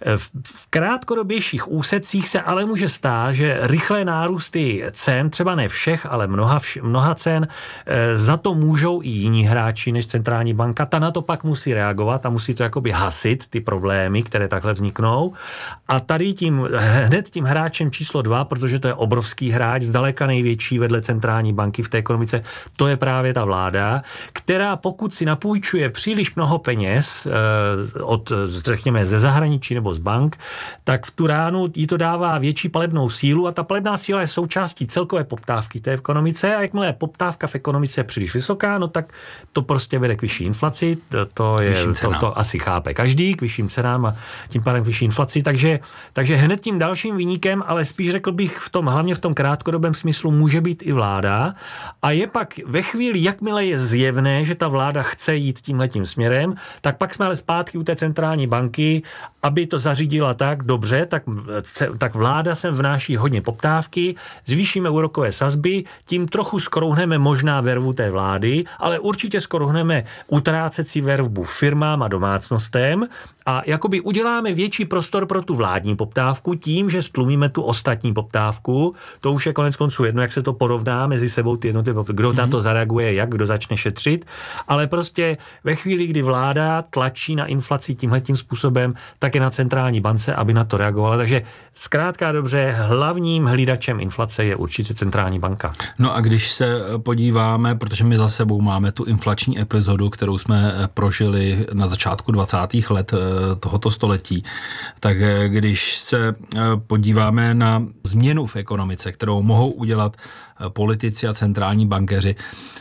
V krátkodobě běžších úsecích se ale může stát, že rychlé nárůsty cen, třeba ne všech, ale mnoha, vš- mnoha cen, e, za to můžou i jiní hráči než centrální banka. Ta na to pak musí reagovat a musí to jakoby hasit ty problémy, které takhle vzniknou. A tady tím, hned tím hráčem číslo dva, protože to je obrovský hráč, zdaleka největší vedle centrální banky v té ekonomice, to je právě ta vláda, která pokud si napůjčuje příliš mnoho peněz e, od, řekněme, ze zahraničí nebo z bank, tak tak v tu ránu jí to dává větší palebnou sílu a ta palebná síla je součástí celkové poptávky té ekonomice a jakmile je poptávka v ekonomice je příliš vysoká, no tak to prostě vede k vyšší inflaci, to, to, je, to, to asi chápe každý, k vyšším cenám a tím pádem k vyšší inflaci, takže, takže hned tím dalším viníkem, ale spíš řekl bych v tom, hlavně v tom krátkodobém smyslu může být i vláda a je pak ve chvíli, jakmile je zjevné, že ta vláda chce jít tímhletím směrem, tak pak jsme ale zpátky u té centrální banky, aby to zařídila tak dobře, tak, tak vláda sem vnáší hodně poptávky, zvýšíme úrokové sazby, tím trochu skrouhneme možná vervu té vlády, ale určitě skrouhneme utrácecí vervu firmám a domácnostem a jakoby uděláme větší prostor pro tu vládní poptávku tím, že stlumíme tu ostatní poptávku. To už je konec konců jedno, jak se to porovná mezi sebou ty jednotlivé, kdo mm-hmm. na to zareaguje, jak, kdo začne šetřit, ale prostě ve chvíli, kdy vláda tlačí na inflaci tímhletím způsobem, tak je na centrální bance, aby na to reagovala. Takže zkrátka dobře, hlavním hlídačem inflace je určitě centrální banka. No a když se podíváme, protože my za sebou máme tu inflační epizodu, kterou jsme prožili na začátku dvacátých let tohoto století, tak když se podíváme na změnu v ekonomice, kterou mohou udělat politici a centrální bankéři,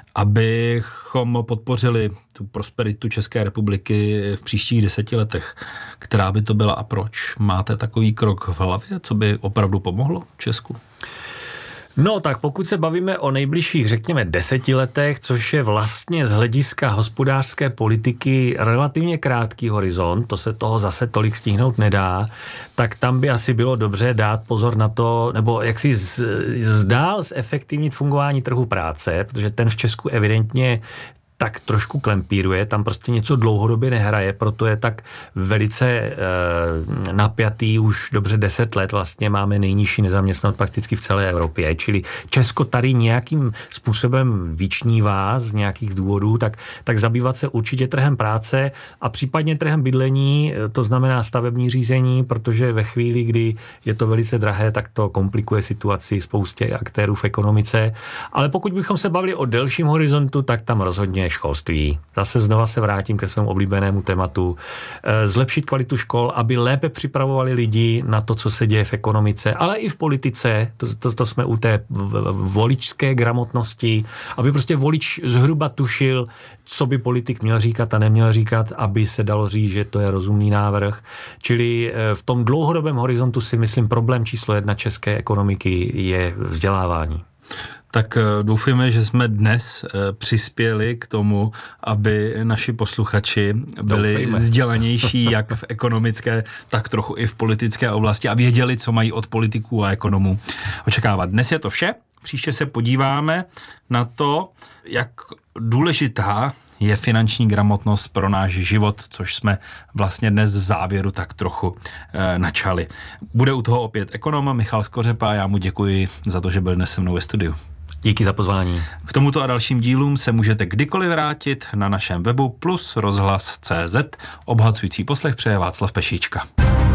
abychom podpořili tu prosperitu České republiky v příštích deseti letech, která by to byla a proč? Máte takový krok v hlavě, co by opravdu pomohlo Česku? No tak pokud se bavíme o nejbližších, řekněme, deseti letech, což je vlastně z hlediska hospodářské politiky relativně krátký horizont, to se toho zase tolik stihnout nedá, tak tam by asi bylo dobře dát pozor na to, nebo jak si zdál zefektivnit fungování trhu práce, protože ten v Česku evidentně tak trošku klempíruje, tam prostě něco dlouhodobě nehraje, proto je tak velice e, napjatý už dobře deset let, vlastně máme nejnižší nezaměstnanost prakticky v celé Evropě, čili Česko tady nějakým způsobem vyčnívá z nějakých důvodů, tak, tak zabývat se určitě trhem práce a případně trhem bydlení, to znamená stavební řízení, protože ve chvíli, kdy je to velice drahé, tak to komplikuje situaci spoustě aktérů v ekonomice, ale pokud bychom se bavili o delším horizontu, tak tam rozhodně školství. Zase znova se vrátím ke svému oblíbenému tématu. Zlepšit kvalitu škol, aby lépe připravovali lidi na to, co se děje v ekonomice, ale i v politice. To, to, to jsme u té voličské gramotnosti, aby prostě volič zhruba tušil, co by politik měl říkat a neměl říkat, aby se dalo říct, že to je rozumný návrh. Čili v tom dlouhodobém horizontu si myslím, problém číslo jedna české ekonomiky je vzdělávání. Tak doufujeme, že jsme dnes přispěli k tomu, aby naši posluchači byli Doufejme. vzdělanější jak v ekonomické, tak trochu i v politické oblasti a věděli, co mají od politiků a ekonomů očekávat. Dnes je to vše. Příště se podíváme na to, jak důležitá je finanční gramotnost pro náš život, což jsme vlastně dnes v závěru tak trochu e, načali. Bude u toho opět ekonom Michal Skořepa a já mu děkuji za to, že byl dnes se mnou ve studiu. Díky za pozvání. K tomuto a dalším dílům se můžete kdykoliv vrátit na našem webu plus rozhlas tečka cé zet. Obhacující poslech přeje Václav Pešíčka.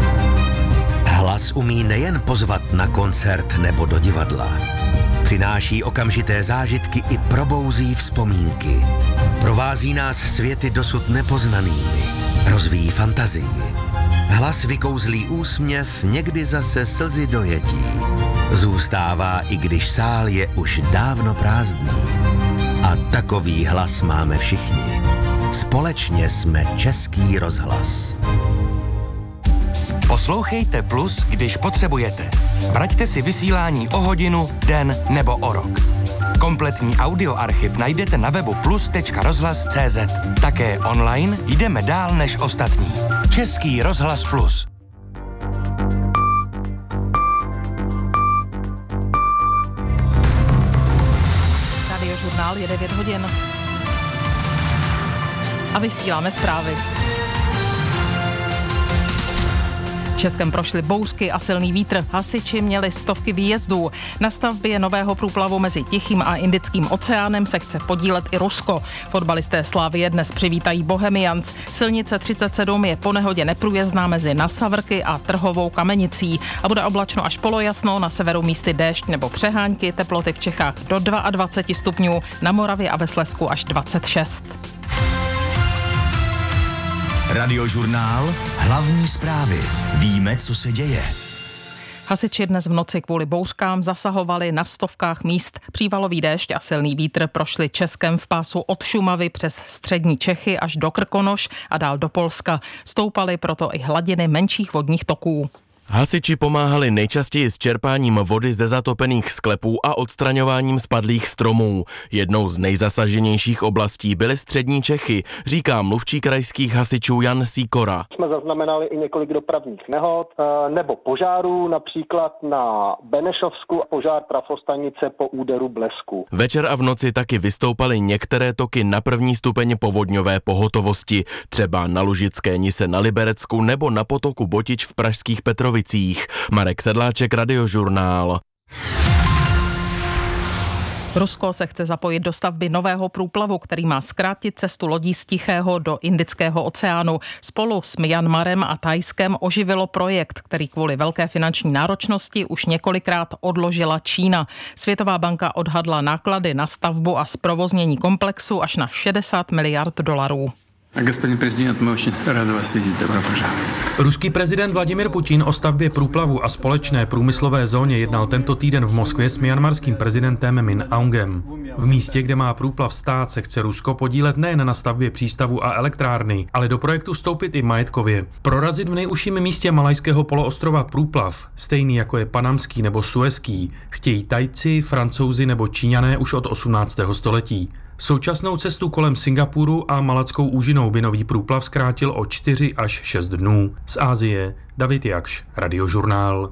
Hlas umí nejen pozvat na koncert nebo do divadla. Přináší okamžité zážitky i probouzí vzpomínky. Provází nás světy dosud nepoznanými. Rozvíjí fantazii. Hlas vykouzlí úsměv, někdy zase slzy dojetí. Zůstává, i když sál je už dávno prázdný. A takový hlas máme všichni. Společně jsme Český rozhlas. Poslouchejte Plus, když potřebujete. Vraťte si vysílání o hodinu, den nebo o rok. Kompletní audioarchiv najdete na webu plus tečka rozhlas tečka cé zet. Také online jdeme dál než ostatní. Český rozhlas Plus. Radiožurnál je devět hodin. A vysíláme zprávy. Českem prošly bouřky a silný vítr. Hasiči měli stovky výjezdů. Na stavbě nového průplavu mezi Tichým a Indickým oceánem se chce podílet i Rusko. Fotbalisté Slavie dnes přivítají Bohemians. Silnice třicet sedm je po nehodě neprůjezdná mezi Nasavrky a Trhovou Kamenicí. A bude oblačno až polojasno, na severu místy déšť nebo přehánky, teploty v Čechách do dvacet dva stupňů, na Moravě a ve Slezsku až dvacet šest. Radiožurnál, hlavní zprávy. Víme, co se děje. Hasiči dnes v noci kvůli bouřkám zasahovali na stovkách míst. Přívalový déšť a silný vítr prošli Českem v pásu od Šumavy přes střední Čechy až do Krkonoš a dál do Polska. Stoupaly proto i hladiny menších vodních toků. Hasiči pomáhali nejčastěji s čerpáním vody ze zatopených sklepů a odstraňováním spadlých stromů. Jednou z nejzasaženějších oblastí byly střední Čechy, říká mluvčí krajských hasičů Jan Sýkora. Jsme zaznamenali i několik dopravních nehod nebo požárů, například na Benešovsku požár trafostanice po úderu blesku. Večer a v noci taky vystoupaly některé toky na první stupeň povodňové pohotovosti, třeba na Lužické Nise na Liberecku nebo na potoku Botič v pražských Petrovicích. Marek Sedláček, Radiožurnál. Rusko se chce zapojit do stavby nového průplavu, který má zkrátit cestu lodí z Tichého do Indického oceánu. Spolu s Myanmarem a Thajskem oživilo projekt, který kvůli velké finanční náročnosti už několikrát odložila Čína. Světová banka odhadla náklady na stavbu a zprovoznění komplexu až na šedesát miliard dolarů. Господин президент, мы очень рады вас видеть. Добро пожаловать. Ruský prezident Vladimir Putin o stavbě průplavu a společné průmyslové zóně jednal tento týden v Moskvě s myanmarským prezidentem Min Aungem. V místě, kde má průplav stát, se chce Rusko podílet nejen na stavbě přístavu a elektrárny, ale do projektu vstoupit i majetkově. Prorazit v nejužším místě malajského poloostrova průplav, stejný jako je panamský nebo suezký, chtějí Tajci, Francouzi nebo Číňané už od osmnáctého století. Současnou cestu kolem Singapuru a Malackou úžinou by nový průplav zkrátil o čtyři až šest dnů. Z Asie David Jakš, Radiožurnál.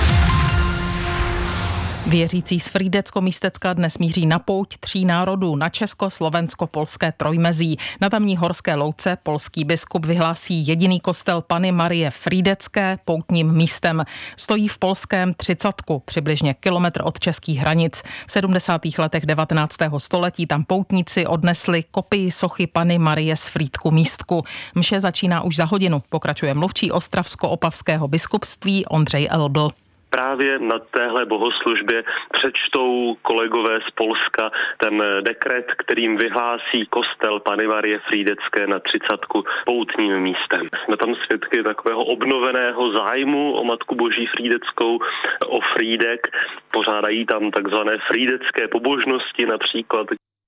Věřící z Frýdecko-Místecka dnes míří na pouť tří národů na česko-slovensko-polské trojmezí. Na tamní horské louce polský biskup vyhlásí jediný kostel Panny Marie Frýdecké poutním místem. Stojí v polském Třicatku, přibližně kilometr od českých hranic. V sedmdesátých letech devatenáctého století tam poutníci odnesli kopii sochy Panny Marie z Frýdku Místku. Mše začíná už za hodinu, pokračuje mluvčí ostravsko-opavského biskupství Ondřej Elbl. Právě na téhle bohoslužbě přečtou kolegové z Polska ten dekret, kterým vyhlásí kostel Panny Marie Frýdecké na Třicatku poutním místem. Jsme tam svědky takového obnoveného zájmu o Matku Boží Frýdeckou, o Frýdek. Pořádají tam takzvané frýdecké pobožnosti například.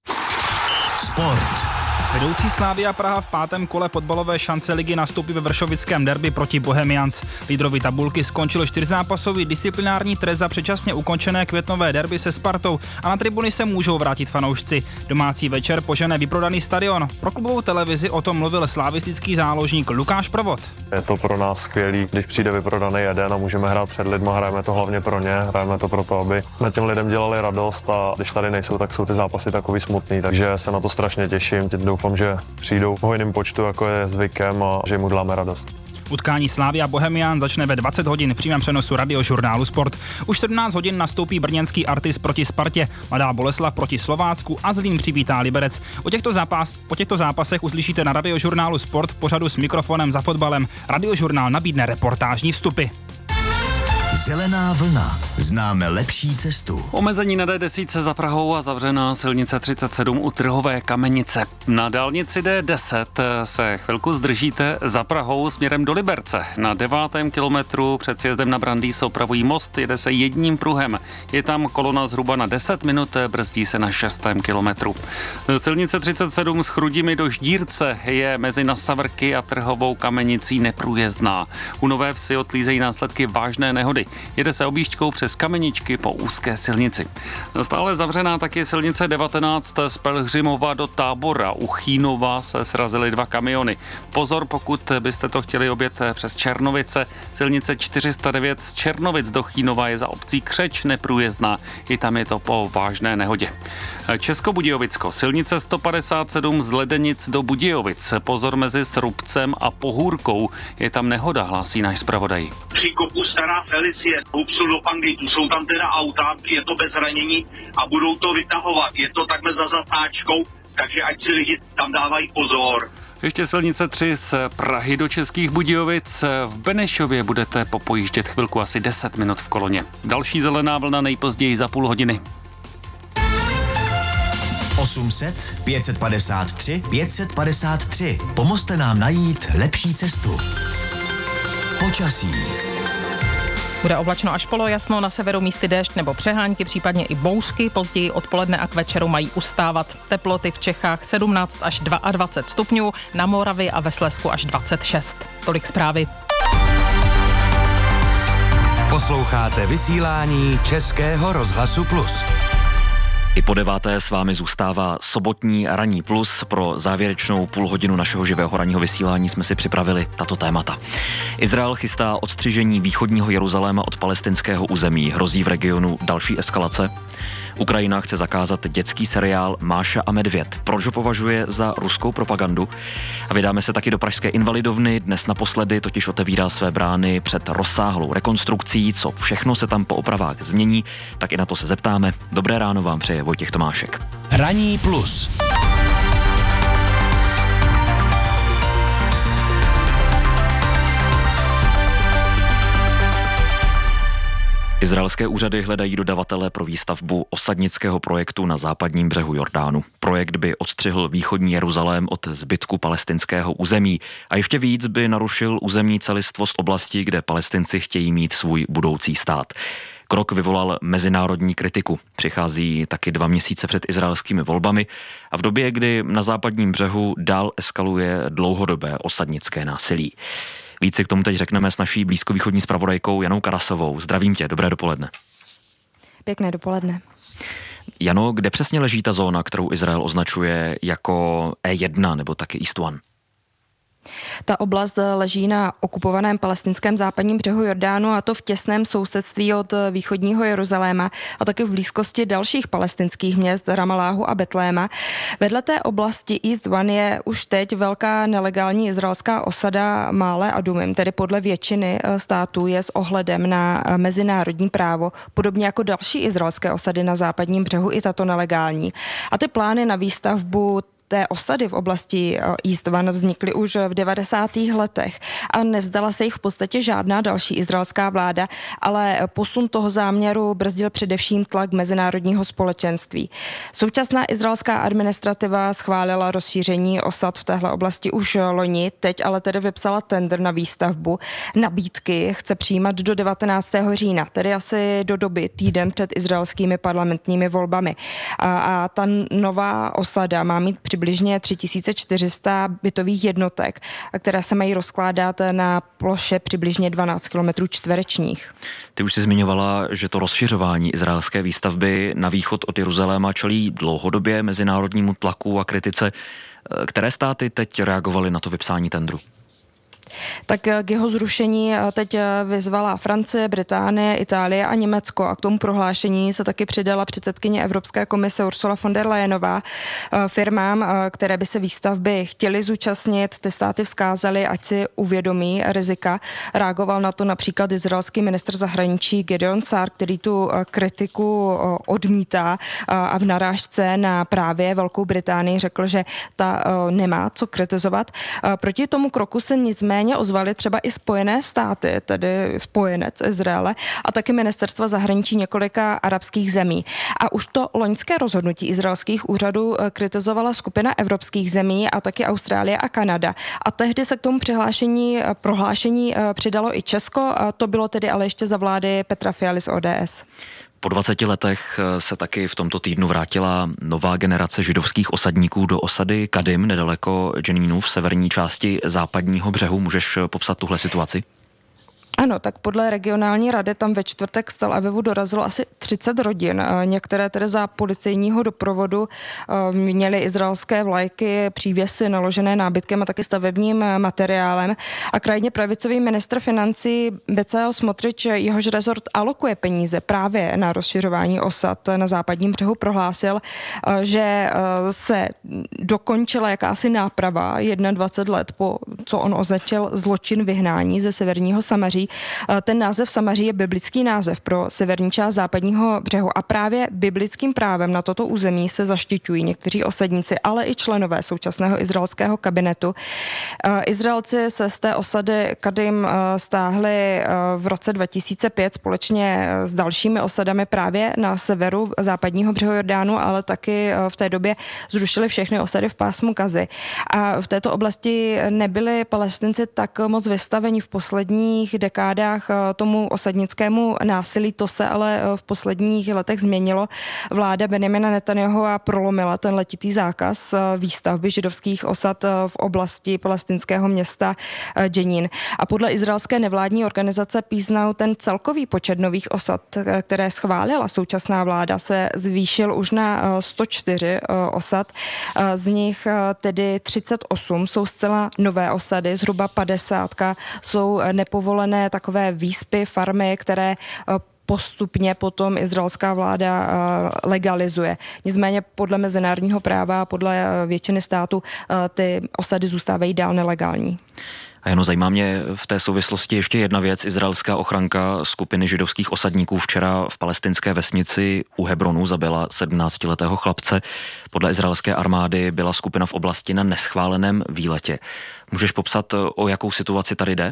Sport. Vedoucí Slavia Praha v pátém kole fotbalové šance ligy nastoupí ve vršovickém derby proti Bohemians. Lídrovi tabulky skončil čtyřzápasový disciplinární trest za předčasně ukončené květnové derby se Spartou a na tribuny se můžou vrátit fanoušci. Domácí večer požene vyprodaný stadion. Pro klubovou televizi o tom mluvil slavistický záložník Lukáš Provod. Je to pro nás skvělý, když přijde vyprodaný jeden a můžeme hrát před lidma, hrajeme to hlavně pro ně, hrajeme to proto, aby jsme těm lidem dělali radost a když tady nejsou, tak jsou ty zápasy takový smutný, takže se na to strašně těším. Teď doufám, že přijdou v hojném počtu, jako je zvykem, a že jim uděláme radost. Utkání Slavia Bohemian začne ve dvacet hodin v přímém přenosu Radiožurnálu Sport. Už sedmnáct hodin nastoupí brněnský Artis proti Spartě, Mladá Boleslav proti Slovácku a Zlín přivítá Liberec. O těchto zápas, po těchto zápasech uslyšíte na Radiožurnálu Sport v pořadu s mikrofonem za fotbalem. Radiožurnál nabídne reportážní vstupy. Zelená vlna. Známe lepší cestu. Omezení na D deset za Prahou a zavřená silnice třicet sedm u Trhové Kamenice. Na dálnici D deset se chvilku zdržíte za Prahou směrem do Liberce. Na devátém kilometru před sjezdem na Brandýs se opravují most, jede se jedním pruhem. Je tam kolona zhruba na deset minut, brzdí se na šestém kilometru. Silnice třicet sedm s Chrudimi do Ždírce je mezi Nasavrky a Trhovou Kamenicí neprůjezdná. U Nové Vsi odklízejí následky vážné nehody. Jede se objížďkou přes Kameničky po úzké silnici. Stále zavřená taky silnice devatenáct z Pelhřimova do Tábora. U Chínova se srazily dva kamiony. Pozor, pokud byste to chtěli objet přes Černovice. Silnice čtyři sta devět z Černovic do Chínova je za obcí Křeč neprůjezdná. I tam je to po vážné nehodě. Českobudějovicko. Silnice sto padesát sedm z Ledenic do Budějovic. Pozor mezi Srubcem a Pohůrkou. Je tam nehoda, hlásí náš zpravodaj. Při kopu Stará Felicie upsul do Pangitu, jsou tam teda auta, je to bez zranění a budou to vytahovat. Je to takhle za zatáčkou, takže ať si lidi tam dávají pozor. Ještě silnice tři z Prahy do Českých Budějovic. V Benešově budete popojíždět chvilku asi deset minut v koloně. Další zelená vlna nejpozději za půl hodiny. osm set, pět set padesát tři, pět set padesát tři. Pomozte nám najít lepší cestu. Počasí. Bude oblačno až polojasno, na severu místy déšť nebo přehánky, případně i bouřky. Později odpoledne a k večeru mají ustávat. Teploty v Čechách sedmnáct až dvacet dva stupňů, na Moravě a ve Slezsku až dvacet šest. Tolik zprávy. Posloucháte vysílání Českého rozhlasu Plus. I po deváté s vámi zůstává sobotní ranní plus. Pro závěrečnou půl hodinu našeho živého ranního vysílání jsme si připravili tato témata. Izrael chystá odstřižení východního Jeruzaléma od palestinského území. Hrozí v regionu další eskalace. Ukrajina chce zakázat dětský seriál Máša a medvěd. Proč ho považuje za ruskou propagandu? A vydáme se taky do pražské Invalidovny. Dnes naposledy totiž otevírá své brány před rozsáhlou rekonstrukcí. Co všechno se tam po opravách změní, tak i na to se zeptáme. Dobré ráno vám přeje Vojtěch Tomášek. Ranní plus. Izraelské úřady hledají dodavatele pro výstavbu osadnického projektu na západním břehu Jordánu. Projekt by odstřihl východní Jeruzalém od zbytku palestinského území a ještě víc by narušil územní celistvost oblasti, kde Palestinci chtějí mít svůj budoucí stát. Krok vyvolal mezinárodní kritiku. Přichází taky dva měsíce před izraelskými volbami a v době, kdy na západním břehu dál eskaluje dlouhodobé osadnické násilí. Více k tomu teď řekneme s naší blízkovýchodní zpravodajkou Janou Karasovou. Zdravím tě, dobré dopoledne. Pěkné dopoledne. Jano, kde přesně leží ta zóna, kterou Izrael označuje jako E jedna nebo taky East One? Ta oblast leží na okupovaném palestinském západním břehu Jordánu, a to v těsném sousedství od východního Jeruzaléma a taky v blízkosti dalších palestinských měst Ramalláhu a Betléma. Vedle té oblasti East One je už teď velká nelegální izraelská osada Mále Adumim, tedy podle většiny států je s ohledem na mezinárodní právo, podobně jako další izraelské osady na západním břehu, i tato nelegální. A ty plány na výstavbu té osady v oblasti East One vznikly už v devadesátých letech a nevzdala se jich v podstatě žádná další izraelská vláda, ale posun toho záměru brzdil především tlak mezinárodního společenství. Současná izraelská administrativa schválila rozšíření osad v téhle oblasti už loni, teď ale tedy vypsala tendr na výstavbu. Nabídky chce přijímat do devatenáctého října, tedy asi do doby týden před izraelskými parlamentními volbami. A, a ta nová osada má mít přibližně tři tisíce čtyři sta bytových jednotek, které se mají rozkládat na ploše přibližně dvanáct kilometrů čtverečních. Ty už jsi zmiňovala, že to rozšiřování izraelské výstavby na východ od Jeruzaléma čelí dlouhodobě mezinárodnímu tlaku a kritice. Které státy teď reagovaly na to vypsání tendru? Tak k jeho zrušení teď vyzvala Francie, Británie, Itálie a Německo a k tomu prohlášení se taky přidala předsedkyně Evropské komise Ursula von der Leyenová. Firmám, které by se výstavby chtěly zúčastnit, ty státy vzkázaly, ať si uvědomí rizika. Reagoval na to například izraelský ministr zahraničí Gideon Sa'ar, který tu kritiku odmítá a v narážce na právě Velkou Británii řekl, že ta nemá co kritizovat. Proti tomu kroku se nicméně ozvaly třeba i Spojené státy, tedy spojenec Izraele, a taky ministerstva zahraničí několika arabských zemí. A už to loňské rozhodnutí izraelských úřadů kritizovala skupina evropských zemí a taky Austrálie a Kanada. A tehdy se k tomu přihlášení, prohlášení přidalo i Česko, a to bylo tedy ale ještě za vlády Petra Fialy z O D S. Po dvaceti letech se taky v tomto týdnu vrátila nová generace židovských osadníků do osady Kadim, nedaleko Jenínu v severní části západního břehu. Můžeš popsat tuhle situaci? Ano, tak podle regionální rady tam ve čtvrtek z Tel Avivu dorazilo asi třicet rodin. Některé tedy za policejního doprovodu měly izraelské vlajky, přívěsy naložené nábytkem a taky stavebním materiálem. A krajně pravicový ministr financí Bezalel Smotrič, jehož rezort alokuje peníze právě na rozšiřování osad na západním břehu, prohlásil, že se dokončila jakási náprava dvacet jedna let po, co on označil zločin vyhnání ze severního Samaří. Ten název Samaří je biblický název pro severní část západního břehu a právě biblickým právem na toto území se zaštiťují někteří osadníci, ale i členové současného izraelského kabinetu. Izraelci se z té osady Kadim stáhli v roce dva tisíce pět společně s dalšími osadami právě na severu západního břehu Jordánu, ale taky v té době zrušili všechny osady v pásmu Gazy. A v této oblasti nebyli Palestinci tak moc vystaveni v posledních dekádách dekádách tomu osadnickému násilí. To se ale v posledních letech změnilo. Vláda Benjamina Netanyahua prolomila ten letitý zákaz výstavby židovských osad v oblasti palestinského města Dženín. A podle izraelské nevládní organizace Peace Now ten celkový počet nových osad, které schválila současná vláda, se zvýšil už na sto čtyři osad. Z nich tedy třicet osm jsou zcela nové osady, zhruba padesátka jsou nepovolené takové výspy, farmy, které postupně potom izraelská vláda legalizuje. Nicméně podle mezinárodního práva a podle většiny států ty osady zůstávají dál nelegální. A jenom zajímá mě v té souvislosti ještě jedna věc. Izraelská ochranka skupiny židovských osadníků včera v palestinské vesnici u Hebronu zabila sedmnáctiletého chlapce. Podle izraelské armády byla skupina v oblasti na neschváleném výletě. Můžeš popsat, o jakou situaci tady jde?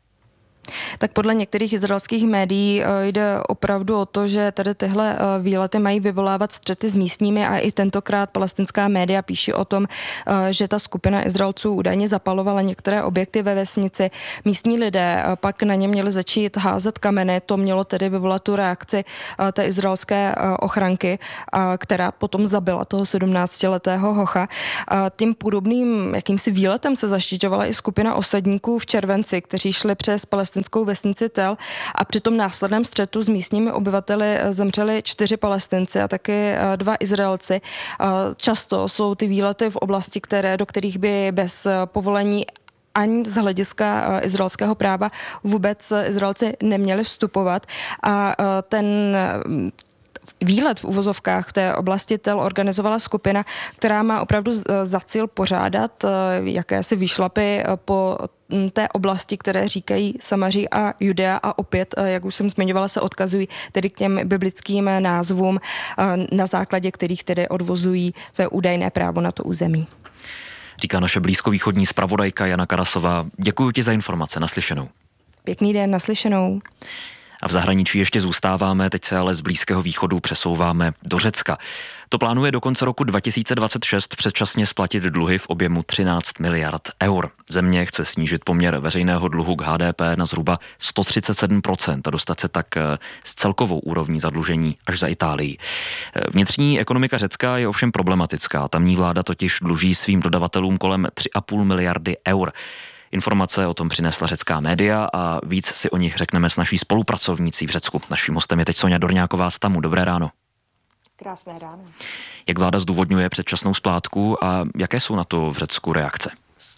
Tak podle některých izraelských médií jde opravdu o to, že tady tyhle výlety mají vyvolávat střety s místními a i tentokrát palestinská média píší o tom, že ta skupina Izraelců údajně zapalovala některé objekty ve vesnici. Místní lidé pak na ně měli začít házet kameny, to mělo tedy vyvolat tu reakci té izraelské ochranky, která potom zabila toho sedmnáctiletého hocha. Tím podobným jakýmsi výletem se zaštiťovala i skupina osadníků v červenci, kteří šli přes palestinskou vesnici Tel a při tom následném střetu s místními obyvateli zemřeli čtyři Palestinci a taky dva Izraelci. Často jsou ty výlety v oblasti, které, do kterých by bez povolení ani z hlediska izraelského práva vůbec Izraelci neměli vstupovat. A ten výlet v uvozovkách v té oblasti Tel organizovala skupina, která má opravdu za cíl pořádat jakési výšlapy po té oblasti, které říkají Samaří a Judea a opět, jak už jsem zmiňovala, se odkazují tedy k těm biblickým názvům, na základě kterých tedy odvozují své údajné právo na to území. Říká naše blízkovýchodní zpravodajka Jana Karasová. Děkuji ti za informace, naslyšenou. Pěkný den, naslyšenou. A v zahraničí ještě zůstáváme, teď se ale z Blízkého východu přesouváme do Řecka. To plánuje do konce roku dva tisíce dvacet šest předčasně splatit dluhy v objemu třináct miliard eur. Země chce snížit poměr veřejného dluhu k H D P na zhruba sto třicet sedm procent a dostat se tak s celkovou úrovní zadlužení až za Itálii. Vnitřní ekonomika Řecka je ovšem problematická. Tamní vláda totiž dluží svým dodavatelům kolem tři a půl miliardy eur. Informace o tom přinesla řecká média a víc si o nich řekneme s naší spolupracovnící v Řecku. Naším hostem je teď Soňa Dorňáková z Tamu. Dobré ráno. Krásné ráno. Jak vláda zdůvodňuje předčasnou splátku a jaké jsou na to v Řecku reakce?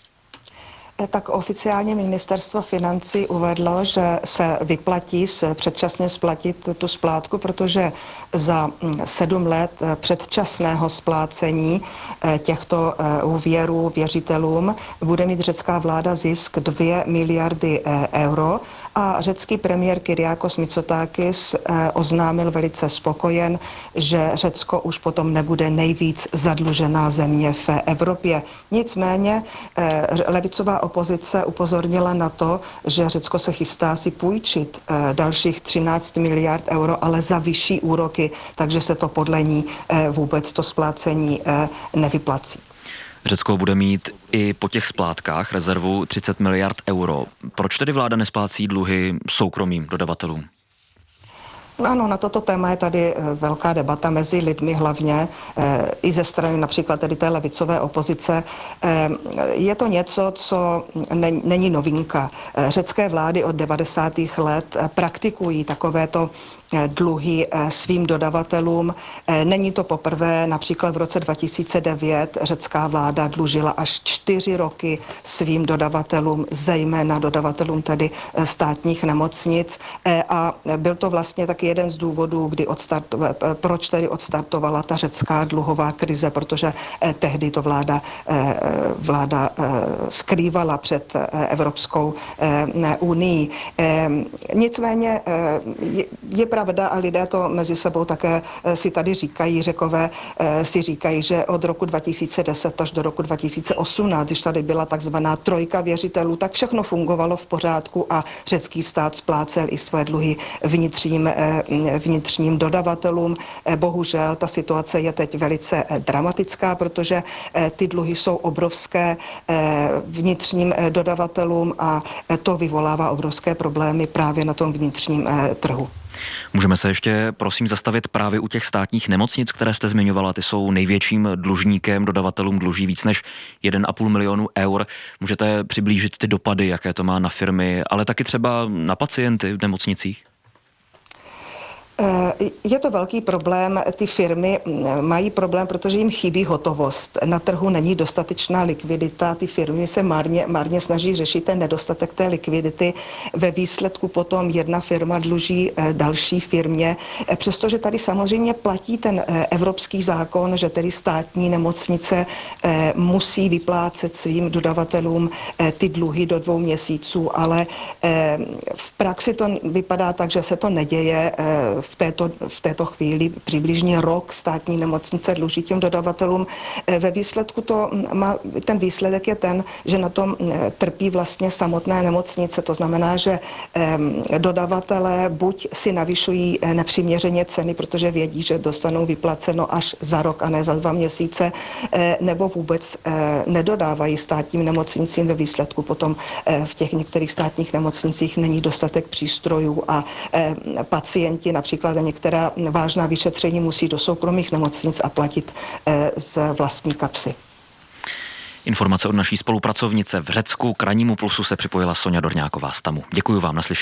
Tak oficiálně ministerstvo financí uvedlo, že se vyplatí se předčasně splatit tu splátku, protože za sedm let předčasného splácení těchto úvěrů věřitelům bude mít řecká vláda zisk dvě miliardy euro. A řecký premiér Kyriakos Mitsotakis oznámil velice spokojen, že Řecko už potom nebude nejvíc zadlužená země v Evropě. Nicméně levicová opozice upozornila na to, že Řecko se chystá si půjčit dalších třináct miliard euro, ale za vyšší úroky, takže se to podle ní vůbec to splácení nevyplací. Řecko bude mít i po těch splátkách rezervu třicet miliard euro. Proč tedy vláda nesplácí dluhy soukromým dodavatelům? Ano, na toto téma je tady velká debata mezi lidmi hlavně, e, i ze strany například tedy té levicové opozice. E, je to něco, co ne, není novinka. E, řecké vlády od devadesátých let praktikují takovéto dluhy svým dodavatelům. Není to poprvé, například v roce dva tisíce devět řecká vláda dlužila až čtyři roky svým dodavatelům, zejména dodavatelům tedy státních nemocnic. A byl to vlastně taky jeden z důvodů, kdy odstartovala, proč tedy odstartovala ta řecká dluhová krize, protože tehdy to vláda, vláda skrývala před Evropskou unii. Nicméně je, je pravda, pravda a lidé to mezi sebou také si tady říkají, Řekové si říkají, že od roku dva tisíce deset až do roku dva tisíce osmnáct, když tady byla takzvaná trojka věřitelů, tak všechno fungovalo v pořádku a řecký stát splácel i své dluhy vnitřním, vnitřním dodavatelům. Bohužel ta situace je teď velice dramatická, protože ty dluhy jsou obrovské vnitřním dodavatelům a to vyvolává obrovské problémy právě na tom vnitřním trhu. Můžeme se ještě, prosím, zastavit právě u těch státních nemocnic, které jste zmiňovala. Ty jsou největším dlužníkem, dodavatelům dluží víc než jeden a půl milionu eur. Můžete přiblížit ty dopady, jaké to má na firmy, ale taky třeba na pacienty v nemocnicích? Je to velký problém, ty firmy mají problém, protože jim chybí hotovost. Na trhu není dostatečná likvidita, ty firmy se marně, marně snaží řešit ten nedostatek té likvidity. Ve výsledku potom jedna firma dluží další firmě, přestože tady samozřejmě platí ten evropský zákon, že tedy státní nemocnice musí vyplácet svým dodavatelům ty dluhy do dvou měsíců, ale v praxi to vypadá tak, že se to neděje. V této, v této chvíli přibližně rok státní nemocnice dluží těm dodavatelům. Ve výsledku to má, ten výsledek je ten, že na tom trpí vlastně samotné nemocnice. To znamená, že dodavatelé buď si navyšují nepřiměřeně ceny, protože vědí, že dostanou vyplaceno až za rok a ne za dva měsíce, nebo vůbec nedodávají státním nemocnicím. Ve výsledku potom v těch některých státních nemocnicích není dostatek přístrojů a pacienti například některá vážná vyšetření musí do soukromých nemocnic a platit z vlastní kapsy. Informace od naší spolupracovnice v Řecku. K Rannímu plusu se připojila Sonja Dorňáková z Tamu. Děkuji vám, naslyšenou.